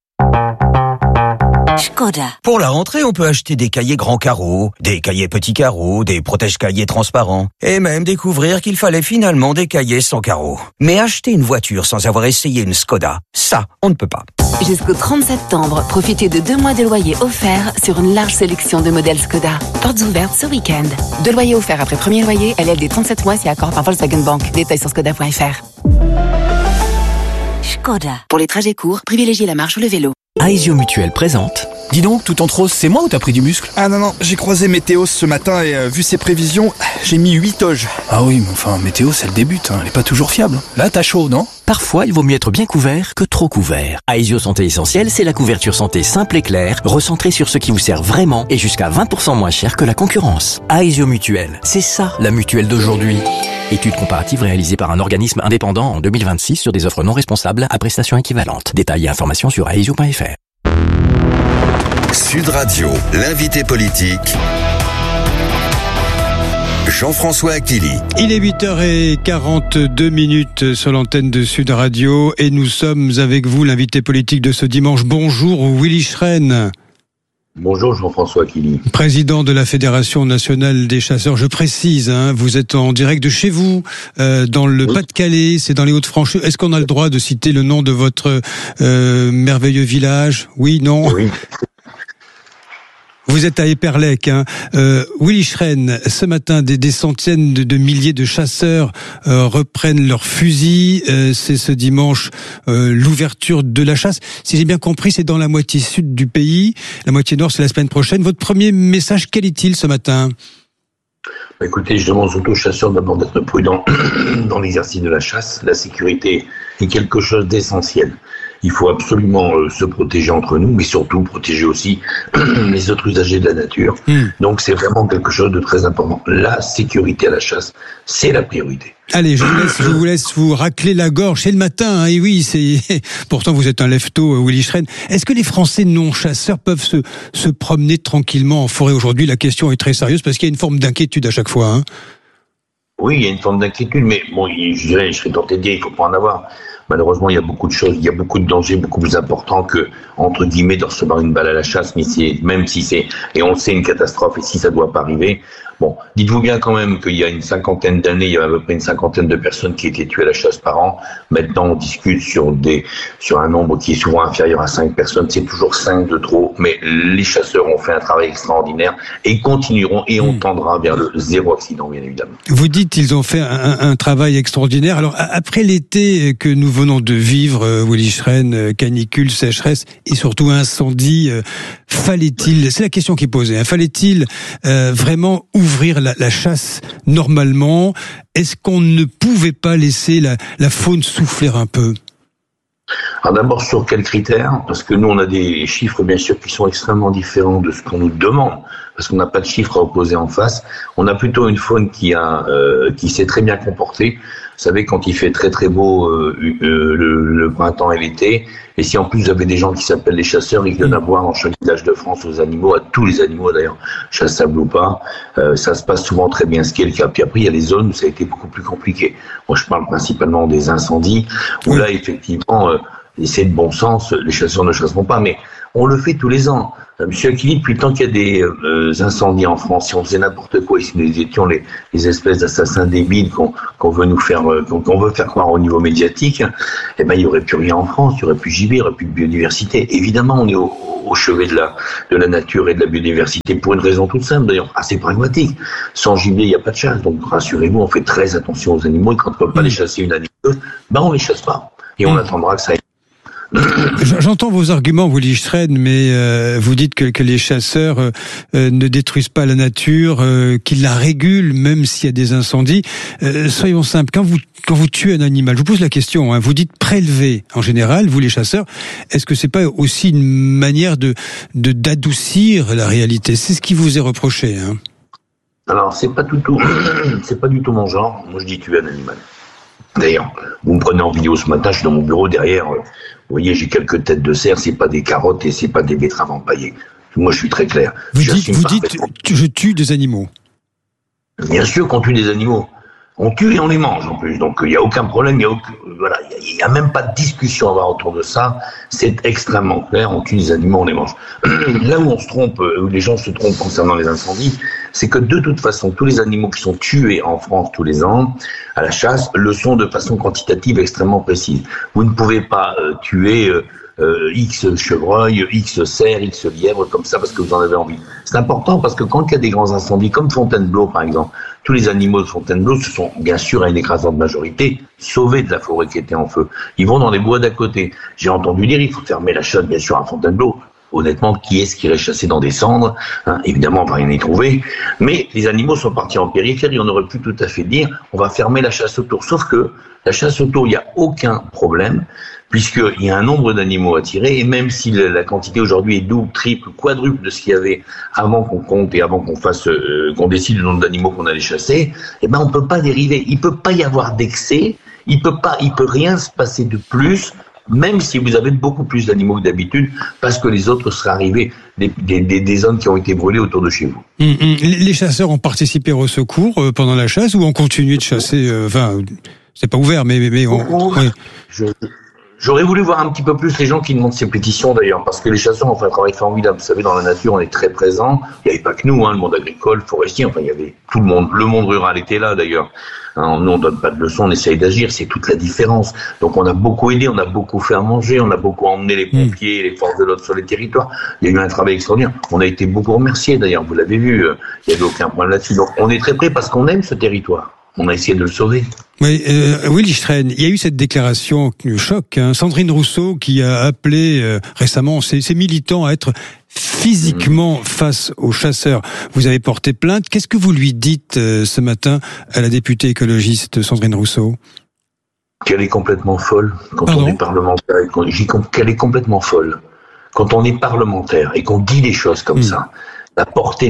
Škoda. Pour la rentrée, on peut acheter des cahiers grands carreaux, des cahiers petits carreaux, des protège-cahiers transparents, et même découvrir qu'il fallait finalement des cahiers sans carreaux. Mais acheter une voiture sans avoir essayé une Škoda, ça, on ne peut pas. Jusqu'au 30 septembre, profitez de 2 mois de loyer offerts sur une large sélection de modèles Škoda. Portes ouvertes ce week-end. 2 loyers offerts après premier loyer, LLD 37 mois si accord par Volkswagen Bank. Détails sur škoda.fr. Škoda. Pour les trajets courts, privilégiez la marche ou le vélo. Aesio Mutuelle présente. Dis donc, tout en rose, c'est moi ou t'as pris du muscle? Ah non, j'ai croisé Météos ce matin et vu ses prévisions, j'ai mis 8 toges. Ah oui, mais enfin, Météos, elle débute, elle est pas toujours fiable. Là, t'as chaud, non? Parfois, il vaut mieux être bien couvert que trop couvert. Aesio Santé Essentielle, c'est la couverture santé simple et claire, recentrée sur ce qui vous sert vraiment et jusqu'à 20% moins cher que la concurrence. Aesio Mutuelle, c'est ça, la mutuelle d'aujourd'hui. Étude comparative réalisée par un organisme indépendant en 2026 sur des offres non responsables à prestations équivalentes. Détails et informations sur aesio.fr. Sud Radio, l'invité politique, Jean-François Aquili. Il est 8h42 sur l'antenne de Sud Radio et nous sommes avec vous, l'invité politique de ce dimanche. Bonjour Willy Schren. Bonjour Jean-François Aquili. Président de la Fédération nationale des chasseurs, je précise, vous êtes en direct de chez vous, dans le Pas-de-Calais, c'est dans les Hauts-de-France. Est-ce qu'on a le droit de citer le nom de votre merveilleux village? Oui, non? Oui. Vous êtes à Éperlec, Willy Schren, ce matin, des centaines de milliers de chasseurs reprennent leurs fusils. C'est ce dimanche l'ouverture de la chasse. Si j'ai bien compris, c'est dans la moitié sud du pays. La moitié nord, c'est la semaine prochaine. Votre premier message, quel est-il ce matin? Écoutez, je demande surtout aux chasseurs d'abord d'être prudents dans l'exercice de la chasse. La sécurité est quelque chose d'essentiel. Il faut absolument se protéger entre nous, mais surtout protéger aussi les autres usagers de la nature. Donc c'est vraiment quelque chose de très important. La sécurité à la chasse, c'est la priorité. Allez, je vous laisse vous racler la gorge. C'est le matin, et oui, pourtant vous êtes un lève-tôt, Willy Schren. Est-ce que les Français non-chasseurs peuvent se promener tranquillement en forêt aujourd'hui? La question est très sérieuse parce qu'il y a une forme d'inquiétude à chaque fois. Oui, il y a une forme d'inquiétude, mais bon, je serais tenté de dire, il ne faut pas en avoir. Malheureusement, il y a beaucoup de choses, il y a beaucoup de dangers beaucoup plus importants que, entre guillemets, de recevoir une balle à la chasse, mais même si c'est, et on le sait, une catastrophe, et si ça ne doit pas arriver. Bon, dites-vous bien quand même qu'il y a une cinquantaine d'années, il y avait à peu près une cinquantaine de personnes qui étaient tuées à la chasse par an. Maintenant, on discute sur un nombre qui est souvent inférieur à 5 personnes. C'est toujours 5 de trop, mais les chasseurs ont fait un travail extraordinaire et continueront et on tendra vers le zéro accident, bien évidemment. Vous dites qu'ils ont fait un travail extraordinaire. Alors, après l'été que nous venons de vivre, Willy Schren, canicule, sécheresse et surtout incendie. Fallait-il, c'est la question qui est posée, hein, fallait-il vraiment ouvrir la chasse normalement? Est-ce qu'on ne pouvait pas laisser la faune souffler un peu? Alors d'abord, sur quels critères? Parce que nous, on a des chiffres, bien sûr, qui sont extrêmement différents de ce qu'on nous demande, parce qu'on n'a pas de chiffres à opposer en face. On a plutôt une faune qui s'est très bien comportée. Vous savez, quand il fait très très beau le printemps et l'été, et si en plus vous avez des gens qui s'appellent les chasseurs, ils viennent avoir dans chaque village de France aux animaux, à tous les animaux d'ailleurs, chassables ou pas, ça se passe souvent très bien, ce qui est le cas. Puis après, il y a les zones où ça a été beaucoup plus compliqué. Moi, je parle principalement des incendies, où là, effectivement, c'est de bon sens, les chasseurs ne chasseront pas, mais on le fait tous les ans. Monsieur Aquili, depuis le temps qu'il y a des incendies en France, si on faisait n'importe quoi, si nous étions les espèces d'assassins débiles qu'on veut nous faire, qu'on veut faire croire au niveau médiatique, eh ben il y aurait plus rien en France, il y aurait plus gibier, il y aurait plus de biodiversité. Évidemment, on est au chevet de la nature et de la biodiversité pour une raison toute simple, d'ailleurs assez pragmatique. Sans gibier, il n'y a pas de chasse. Donc rassurez-vous, on fait très attention aux animaux et quand on ne peut pas les chasser une année, ben on les chasse pas et on attendra que ça. J'entends vos arguments, Willy Schren, mais vous dites que les chasseurs ne détruisent pas la nature, qu'ils la régulent même s'il y a des incendies. Soyons simples, quand vous tuez un animal, je vous pose la question, hein, vous dites prélever en général, vous les chasseurs, est-ce que c'est pas aussi une manière d'adoucir la réalité? C'est ce qui vous est reproché, hein. Alors c'est pas du tout mon genre. Moi je dis tuer un animal. D'ailleurs, vous me prenez en vidéo ce matin, je suis dans mon bureau derrière. Vous voyez, j'ai quelques têtes de cerf, c'est pas des carottes et c'est pas des betteraves empaillées. Moi, je suis très clair. Vous dites, je tue des animaux. Bien sûr qu'on tue des animaux. On tue et on les mange en plus. Donc, il n'y a aucun problème. Il y a même pas de discussion à avoir autour de ça. C'est extrêmement clair. On tue des animaux, on les mange. Là où on se trompe, où les gens se trompent concernant les incendies, c'est que de toute façon, tous les animaux qui sont tués en France tous les ans à la chasse le sont de façon quantitative extrêmement précise. Vous ne pouvez pas tuer X chevreuil, X cerf, X lièvre comme ça parce que vous en avez envie. C'est important parce que quand il y a des grands incendies comme Fontainebleau par exemple, tous les animaux de Fontainebleau se sont bien sûr à une écrasante majorité sauvés de la forêt qui était en feu. Ils vont dans les bois d'à côté. J'ai entendu dire il faut fermer la chasse bien sûr à Fontainebleau. Honnêtement, qui est-ce qui irait chasser dans des cendres, hein? Évidemment, on va rien y trouver. Mais les animaux sont partis en périphérie. On aurait pu tout à fait dire, on va fermer la chasse autour. Sauf que la chasse autour, il n'y a aucun problème, puisqu'il y a un nombre d'animaux à tirer. Et même si la quantité aujourd'hui est double, triple, quadruple de ce qu'il y avait avant qu'on compte et avant qu'on fasse, qu'on décide le nombre d'animaux qu'on allait chasser, eh ben, on peut pas dériver. Il peut pas y avoir d'excès. Il peut rien se passer de plus. Même si vous avez beaucoup plus d'animaux que d'habitude, parce que les autres seraient arrivés des zones qui ont été brûlées autour de chez vous. Les chasseurs ont participé au secours pendant la chasse ou ont continué de chasser c'est pas ouvert, mais oui. J'aurais voulu voir un petit peu plus les gens qui demandent ces pétitions d'ailleurs, parce que les chasseurs ont fait un travail formidable. Vous savez, dans la nature, on est très présent. Il n'y avait pas que nous, le monde agricole, forestier, enfin, il y avait tout le monde. Le monde rural était là d'ailleurs. Nous, on donne pas de leçons, on essaye d'agir, c'est toute la différence. Donc, on a beaucoup aidé, on a beaucoup fait à manger, on a beaucoup emmené les pompiers, les forces de l'ordre sur les territoires. Il y a eu un travail extraordinaire. On a été beaucoup remerciés d'ailleurs, vous l'avez vu. Il n'y avait aucun problème là-dessus. Donc, on est très près parce qu'on aime ce territoire. On a essayé de le sauver. Oui, Willy Schren, il y a eu cette déclaration choc, hein, Sandrine Rousseau qui a appelé récemment ses militants à être physiquement face aux chasseurs. Vous avez porté plainte. Qu'est-ce que vous lui dites ce matin à la députée écologiste Sandrine Rousseau? Qu'elle est complètement folle quand on est parlementaire. Qu'elle est complètement folle quand on est parlementaire et qu'on dit des choses comme ça. La portée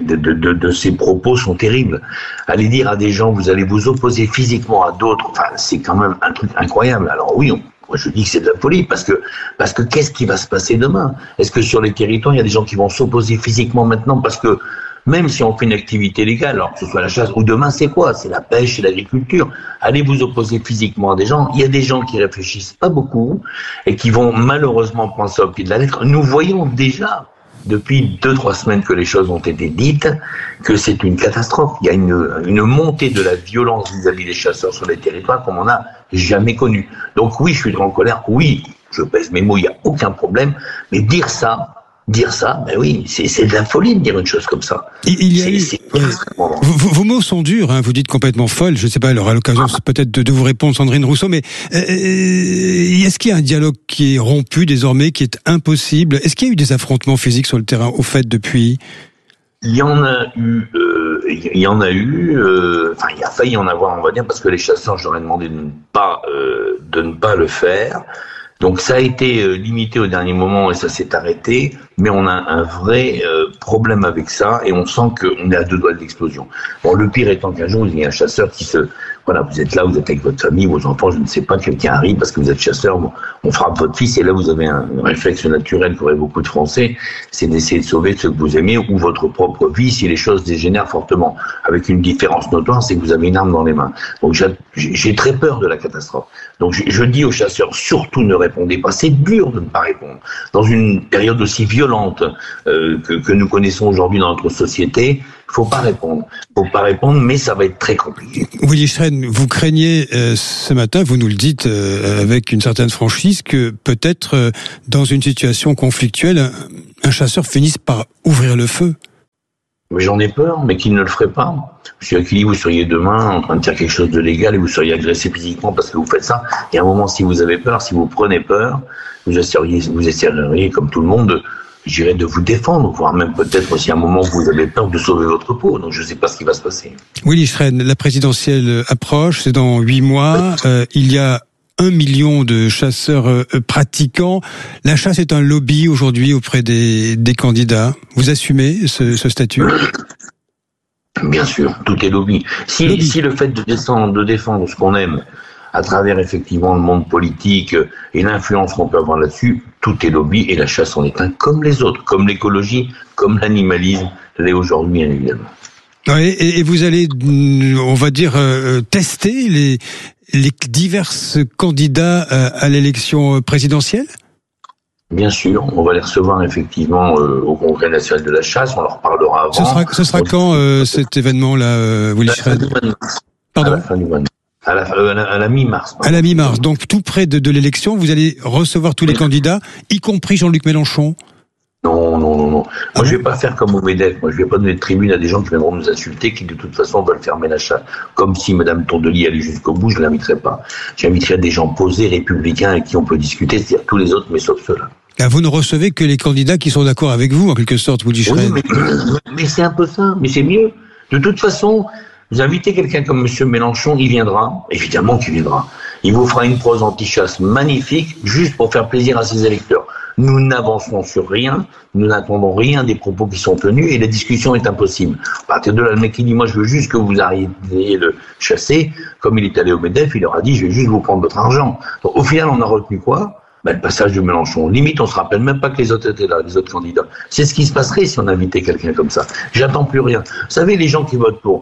de ces propos sont terribles. Allez dire à des gens, vous allez vous opposer physiquement à d'autres, enfin, c'est quand même un truc incroyable. Alors oui, moi je dis que c'est de la folie, parce que qu'est-ce qui va se passer demain? Est-ce que sur les territoires, il y a des gens qui vont s'opposer physiquement maintenant? Parce que même si on fait une activité légale, alors que ce soit la chasse, ou demain c'est quoi? C'est la pêche, c'est l'agriculture. Allez vous opposer physiquement à des gens. Il y a des gens qui réfléchissent pas beaucoup, et qui vont malheureusement prendre ça au pied de la lettre. Nous voyons déjà, depuis 2-3 semaines que les choses ont été dites, que c'est une catastrophe. Il y a une montée de la violence vis-à-vis des chasseurs sur les territoires comme on n'a jamais connu. Donc oui, je suis en colère. Oui, je pèse mes mots, il n'y a aucun problème. Mais dire ça dire ça, ben oui, c'est de la folie de dire une chose comme ça. Il y a eu... Vos mots sont durs, hein, vous dites complètement folle. Je ne sais pas, elle aura l'occasion peut-être de vous répondre, Sandrine Rousseau, mais est-ce qu'il y a un dialogue qui est rompu désormais, qui est impossible? Est-ce qu'il y a eu des affrontements physiques sur le terrain, au fait, depuis? Il y en a eu, il a failli y en avoir, on va dire, parce que les chasseurs, je leur ai demandé de ne pas le faire. Donc ça a été limité au dernier moment et ça s'est arrêté, mais on a un vrai problème avec ça et on sent qu'on est à 2 doigts de l'explosion. Bon, le pire étant qu'un jour, il y a un chasseur qui voilà, vous êtes là, vous êtes avec votre famille, vos enfants, je ne sais pas, quelqu'un arrive parce que vous êtes chasseur, bon, on frappe votre fils et là vous avez un réflexe naturel qu'auraient beaucoup de Français, c'est d'essayer de sauver ceux que vous aimez ou votre propre vie si les choses dégénèrent fortement. Avec une différence notoire, c'est que vous avez une arme dans les mains. Donc j'ai très peur de la catastrophe. Donc je dis aux chasseurs, surtout ne répondez pas. C'est dur de ne pas répondre. Dans une période aussi violente que nous connaissons aujourd'hui dans notre société, faut pas répondre, mais ça va être très compliqué. Willy Stren, vous craignez ce matin, vous nous le dites avec une certaine franchise, que peut-être dans une situation conflictuelle, un chasseur finisse par ouvrir le feu. Mais j'en ai peur, mais qu'il ne le ferait pas. Monsieur Aquili, vous seriez demain en train de faire quelque chose de légal et vous seriez agressé physiquement parce que vous faites ça. Et à un moment, si vous avez peur, si vous prenez peur, vous essayeriez comme tout le monde, j'irais de vous défendre, voire même peut-être aussi à un moment où vous avez peur de sauver votre peau. Donc je ne sais pas ce qui va se passer. Willy Stren, la présidentielle approche, c'est dans 8 mois. Il y a 1 million de chasseurs pratiquants. La chasse est un lobby aujourd'hui auprès des candidats. Vous assumez ce statut? Bien sûr, tout est lobby. Si le fait de défendre ce qu'on aime à travers effectivement le monde politique et l'influence qu'on peut avoir là-dessus, tout est lobby et la chasse en est un comme les autres, comme l'écologie, comme l'animalisme l'est aujourd'hui évidemment. Oui, et vous allez, on va dire, tester les divers candidats à l'élection présidentielle? Bien sûr, on va les recevoir effectivement au Congrès national de la chasse, on leur parlera avant. Ce sera quand cet événement-là, Willy Stren? Pardon ? À la fin du mois. À la mi-mars. À la mi-mars, donc tout près de l'élection, vous allez recevoir tous les candidats, y compris Jean-Luc Mélenchon? Non. Moi, je vais pas faire comme au MEDEF. Moi, je vais pas donner de tribune à des gens qui viendront nous insulter, qui de toute façon veulent fermer la chasse. Comme si Madame Tondelier allait jusqu'au bout, je l'inviterai pas. J'inviterai des gens posés, républicains, avec qui on peut discuter, c'est-à-dire tous les autres, mais sauf ceux-là. Vous ne recevez que les candidats qui sont d'accord avec vous, en quelque sorte, vous dites. Oui, mais c'est un peu ça, mais c'est mieux. De toute façon, vous invitez quelqu'un comme Monsieur Mélenchon, il viendra, évidemment qu'il viendra. Il vous fera une prose anti-chasse magnifique, juste pour faire plaisir à ses électeurs. Nous n'avancerons sur rien, nous n'attendons rien des propos qui sont tenus et la discussion est impossible. À partir de là, le mec qui dit, moi je veux juste que vous arriviez le chasser, comme il est allé au MEDEF, il leur a dit, je vais juste vous prendre votre argent. Donc, au final, on a retenu quoi? Le passage de Mélenchon. Limite, on se rappelle même pas que les autres étaient là, les autres candidats. C'est ce qui se passerait si on invitait quelqu'un comme ça. J'attends plus rien. Vous savez, les gens qui votent pour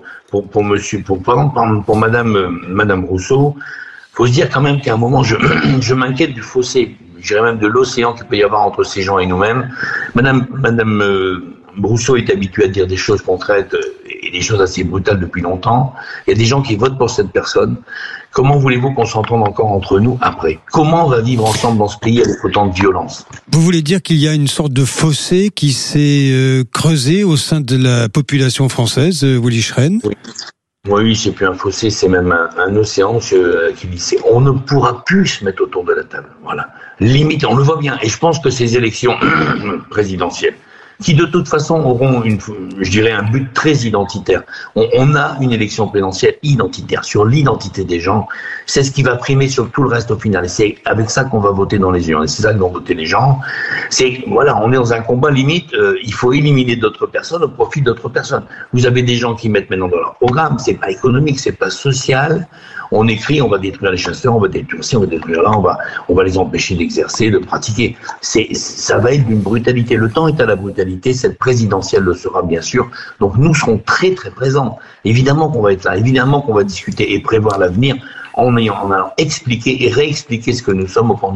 Madame Rousseau, faut se dire quand même qu'à un moment, je m'inquiète du fossé, je dirais même de l'océan qu'il peut y avoir entre ces gens et nous-mêmes. Madame Rousseau est habituée à dire des choses concrètes et des choses assez brutales depuis longtemps. Il y a des gens qui votent pour cette personne. Comment voulez-vous qu'on s'entende encore entre nous après? Comment on va vivre ensemble dans ce pays avec autant de violence? Vous voulez dire qu'il y a une sorte de fossé qui s'est creusé au sein de la population française, Willy Stren? Oui, c'est plus un fossé, c'est même un océan qui dit on ne pourra plus se mettre autour de la table. Voilà. Limite, on le voit bien. Et je pense que ces élections présidentielles, qui de toute façon auront un but très identitaire. On a une élection présidentielle identitaire sur l'identité des gens. C'est ce qui va primer sur tout le reste au final. Et c'est avec ça qu'on va voter dans les urnes. Et c'est ça que vont voter les gens. On est dans un combat limite. Il faut éliminer d'autres personnes au profit d'autres personnes. Vous avez des gens qui mettent maintenant dans leur programme. C'est pas économique, c'est pas social. On écrit, on va détruire les chasseurs, on va détruire ci, on va détruire là, on va les empêcher d'exercer, de pratiquer. Ça va être d'une brutalité. Le temps est à la brutalité. Cette présidentielle le sera bien sûr. Donc nous serons très très présents. Évidemment qu'on va être là. Évidemment qu'on va discuter et prévoir l'avenir en allant expliquer et réexpliquer ce que nous sommes aux candidats.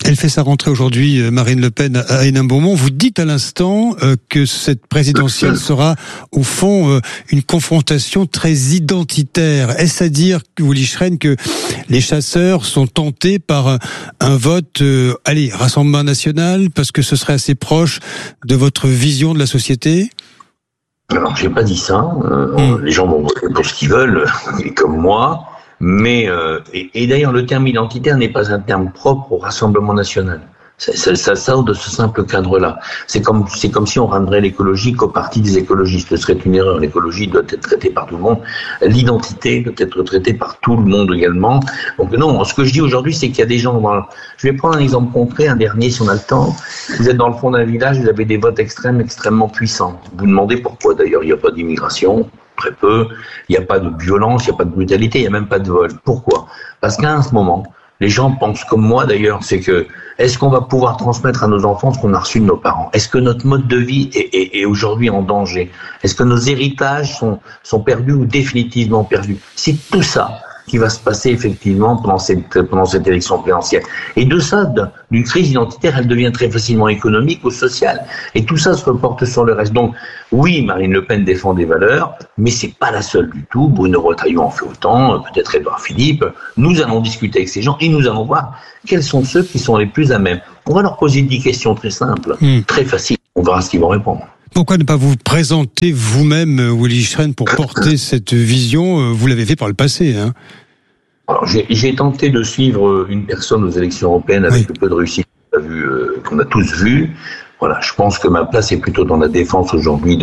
Elle fait sa rentrée aujourd'hui, Marine Le Pen, à Hénin-Beaumont. Vous dites à l'instant que cette présidentielle sera, au fond, une confrontation très identitaire. Est-ce à dire, Willy Schren, que les chasseurs sont tentés par un vote, Rassemblement National, parce que ce serait assez proche de votre vision de la société ? Alors, j'ai pas dit ça. Les gens vont voter pour ce qu'ils veulent, comme moi. Mais et d'ailleurs, le terme identitaire n'est pas un terme propre au Rassemblement National. Ça sort de ce simple cadre-là. C'est comme si on ramènerait l'écologie qu'au parti des écologistes. Ce serait une erreur. L'écologie doit être traitée par tout le monde. L'identité doit être traitée par tout le monde également. Donc non, ce que je dis aujourd'hui, c'est qu'il y a des gens Je vais prendre un exemple concret, un dernier si on a le temps. Vous êtes dans le fond d'un village, vous avez des votes extrêmement puissants. Vous demandez pourquoi d'ailleurs il n'y a pas d'immigration. Très peu, il n'y a pas de violence, il n'y a pas de brutalité, il n'y a même pas de vol. Pourquoi ? Parce qu'à ce moment, les gens pensent comme moi d'ailleurs, c'est que est-ce qu'on va pouvoir transmettre à nos enfants ce qu'on a reçu de nos parents ? Est-ce que notre mode de vie est aujourd'hui en danger ? Est-ce que nos héritages sont perdus ou définitivement perdus ? C'est tout ça qui va se passer effectivement pendant cette élection présidentielle. Et de ça, d'une crise identitaire, elle devient très facilement économique ou sociale. Et tout ça se reporte sur le reste. Donc, oui, Marine Le Pen défend des valeurs, mais c'est pas la seule du tout. Bruno Retailleau en fait autant, peut-être Édouard Philippe. Nous allons discuter avec ces gens et nous allons voir quels sont ceux qui sont les plus à même. On va leur poser 10 questions très simples, très faciles. On verra ce qu'ils vont répondre. Pourquoi ne pas vous présenter vous-même, Willy Schren, pour porter cette vision ? Vous l'avez fait par le passé, hein ? Alors, j'ai tenté de suivre une personne aux élections européennes avec peu de réussite qu'on a tous vu. Voilà, je pense que ma place est plutôt dans la défense aujourd'hui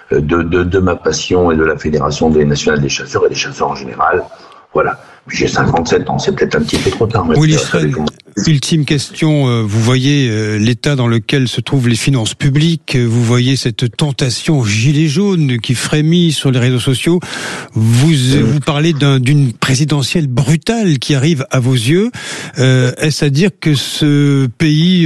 de ma passion et de la Fédération des nationales des chasseurs et des chasseurs en général. Voilà. Puis j'ai 57 ans, c'est peut-être un petit peu trop tard. Willy Schren, ultime question. Vous voyez l'état dans lequel se trouvent les finances publiques. Vous voyez cette tentation gilet jaune qui frémit sur les réseaux sociaux. Vous parlez d'une présidentielle brutale qui arrive à vos yeux. Est-ce à dire que ce pays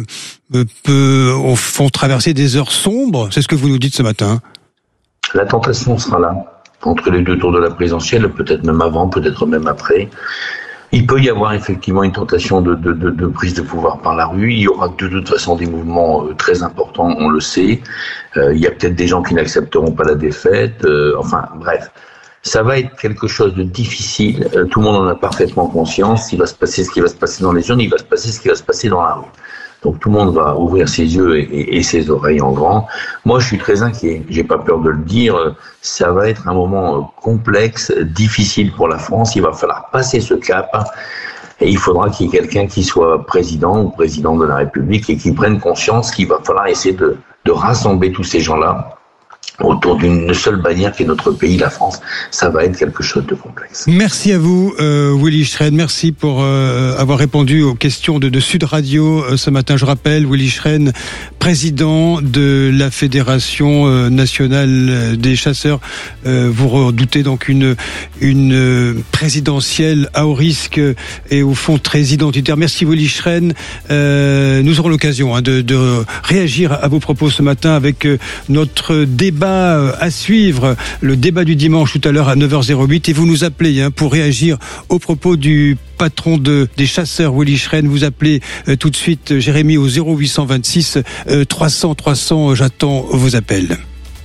font traverser des heures sombres ? C'est ce que vous nous dites ce matin. La tentation sera là. Entre les deux tours de la présidentielle, peut-être même avant, peut-être même après. Il peut y avoir effectivement une tentation de prise de pouvoir par la rue. Il y aura de toute façon des mouvements très importants, on le sait. Il y a peut-être des gens qui n'accepteront pas la défaite. Enfin, bref. Ça va être quelque chose de difficile. Tout le monde en a parfaitement conscience. Il va se passer ce qui va se passer dans les urnes, il va se passer ce qui va se passer dans la rue. Donc tout le monde va ouvrir ses yeux et ses oreilles en grand. Moi, je suis très inquiet. J'ai pas peur de le dire. Ça va être un moment complexe, difficile pour la France. Il va falloir passer ce cap. Et il faudra qu'il y ait quelqu'un qui soit président ou président de la République et qui prenne conscience qu'il va falloir essayer de rassembler tous ces gens-là autour d'une seule bannière qui est notre pays, la France. Ça va être quelque chose de complexe. Merci à vous, Willy Schren. Merci pour avoir répondu aux questions de Sud Radio ce matin. Je rappelle, Willy Schren, président de la Fédération nationale des chasseurs. Vous redoutez donc une présidentielle à haut risque et au fond très identitaire. Merci, Willy Schren. Nous aurons l'occasion de réagir à vos propos ce matin avec notre débat à suivre, le débat du dimanche tout à l'heure à 9h08, et vous nous appelez pour réagir aux propos du patron des chasseurs Willy Schren. Vous appelez tout de suite Jérémy au 0826 300. J'attends vos appels.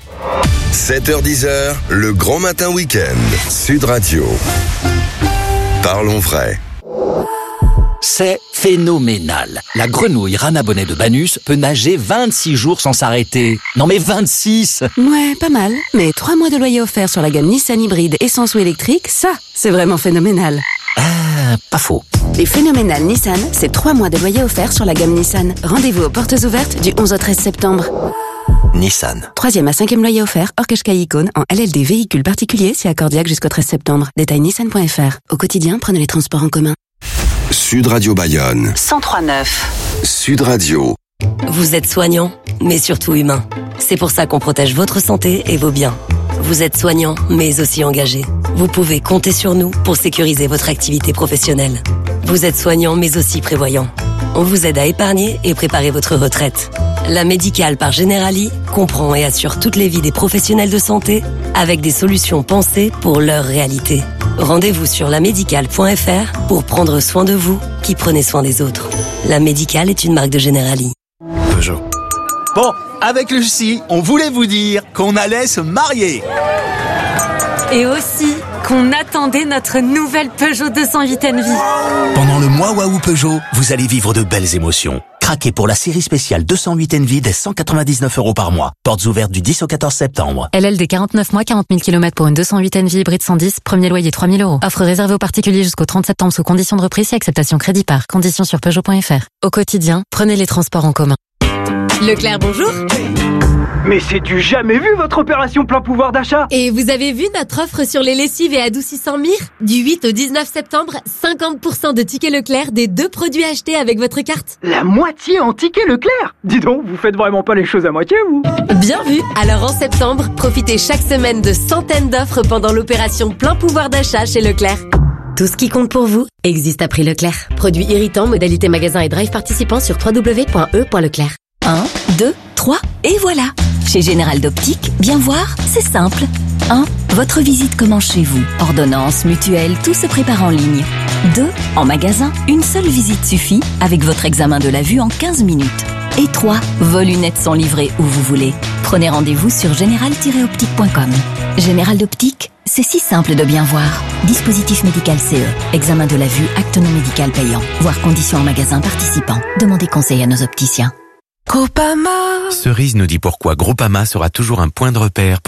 7h-10h, le grand matin week-end. Sud Radio. Parlons vrai. C'est phénoménal. La grenouille Rana Bonnet de Banus peut nager 26 jours sans s'arrêter. Non mais 26 ! Ouais, pas mal. Mais 3 mois de loyer offert sur la gamme Nissan hybride essence ou électrique, ça, c'est vraiment phénoménal. Pas faux. Les phénoménales Nissan, c'est 3 mois de loyer offert sur la gamme Nissan. Rendez-vous aux portes ouvertes du 11 au 13 septembre. Nissan. 3e à 5e loyer offert, hors Qashqai Icône, en LLD véhicule particulier, c'est accordiaque jusqu'au 13 septembre. Détail nissan.fr. Au quotidien, prenez les transports en commun. Sud Radio Bayonne. 103.9. Sud Radio. Vous êtes soignant, mais surtout humain. C'est pour ça qu'on protège votre santé et vos biens. Vous êtes soignant, mais aussi engagé. Vous pouvez compter sur nous pour sécuriser votre activité professionnelle. Vous êtes soignant, mais aussi prévoyant. On vous aide à épargner et préparer votre retraite. La médicale par Generali comprend et assure toutes les vies des professionnels de santé avec des solutions pensées pour leur réalité. Rendez-vous sur lamédicale.fr pour prendre soin de vous qui prenez soin des autres. La Médicale est une marque de Generali. Peugeot. Bon, avec Lucie, on voulait vous dire qu'on allait se marier. Et aussi qu'on attendait notre nouvelle Peugeot 208 Envy. Pendant le mois Waouh Peugeot, vous allez vivre de belles émotions. Craquez pour la série spéciale 208 Envy dès 199 € par mois. Portes ouvertes du 10 au 14 septembre. LLD 49 mois, 40 000 km pour une 208 Envy hybride 110, premier loyer 3 000 €. Offre réservée aux particuliers jusqu'au 30 septembre sous conditions de reprise et acceptation crédit par. Conditions sur Peugeot.fr. Au quotidien, prenez les transports en commun. Leclerc, bonjour. Mais c'est du jamais vu votre opération plein pouvoir d'achat. Et vous avez vu notre offre sur les lessives et adoucissants Mire ? Du 8 au 19 septembre, 50% de tickets Leclerc des 2 produits achetés avec votre carte. La moitié en tickets Leclerc. Dis donc, vous faites vraiment pas les choses à moitié, vous. Bien vu. Alors en septembre, profitez chaque semaine de centaines d'offres pendant l'opération plein pouvoir d'achat chez Leclerc. Tout ce qui compte pour vous existe à prix Leclerc. Produits irritants, modalité magasin et drive participants sur www.e.leclerc. 1, 2, 3, et voilà. Chez Général d'Optique, bien voir, c'est simple. 1. Votre visite commence chez vous. Ordonnance, mutuelle, tout se prépare en ligne. 2. En magasin, une seule visite suffit avec votre examen de la vue en 15 minutes. Et 3. Vos lunettes sont livrées où vous voulez. Prenez rendez-vous sur général-optique.com. Général d'Optique, c'est si simple de bien voir. Dispositif médical CE. Examen de la vue, acte non médical payant. Voir conditions en magasin participant. Demandez conseil à nos opticiens. Groupama. Cerise nous dit pourquoi Groupama sera toujours un point de repère pour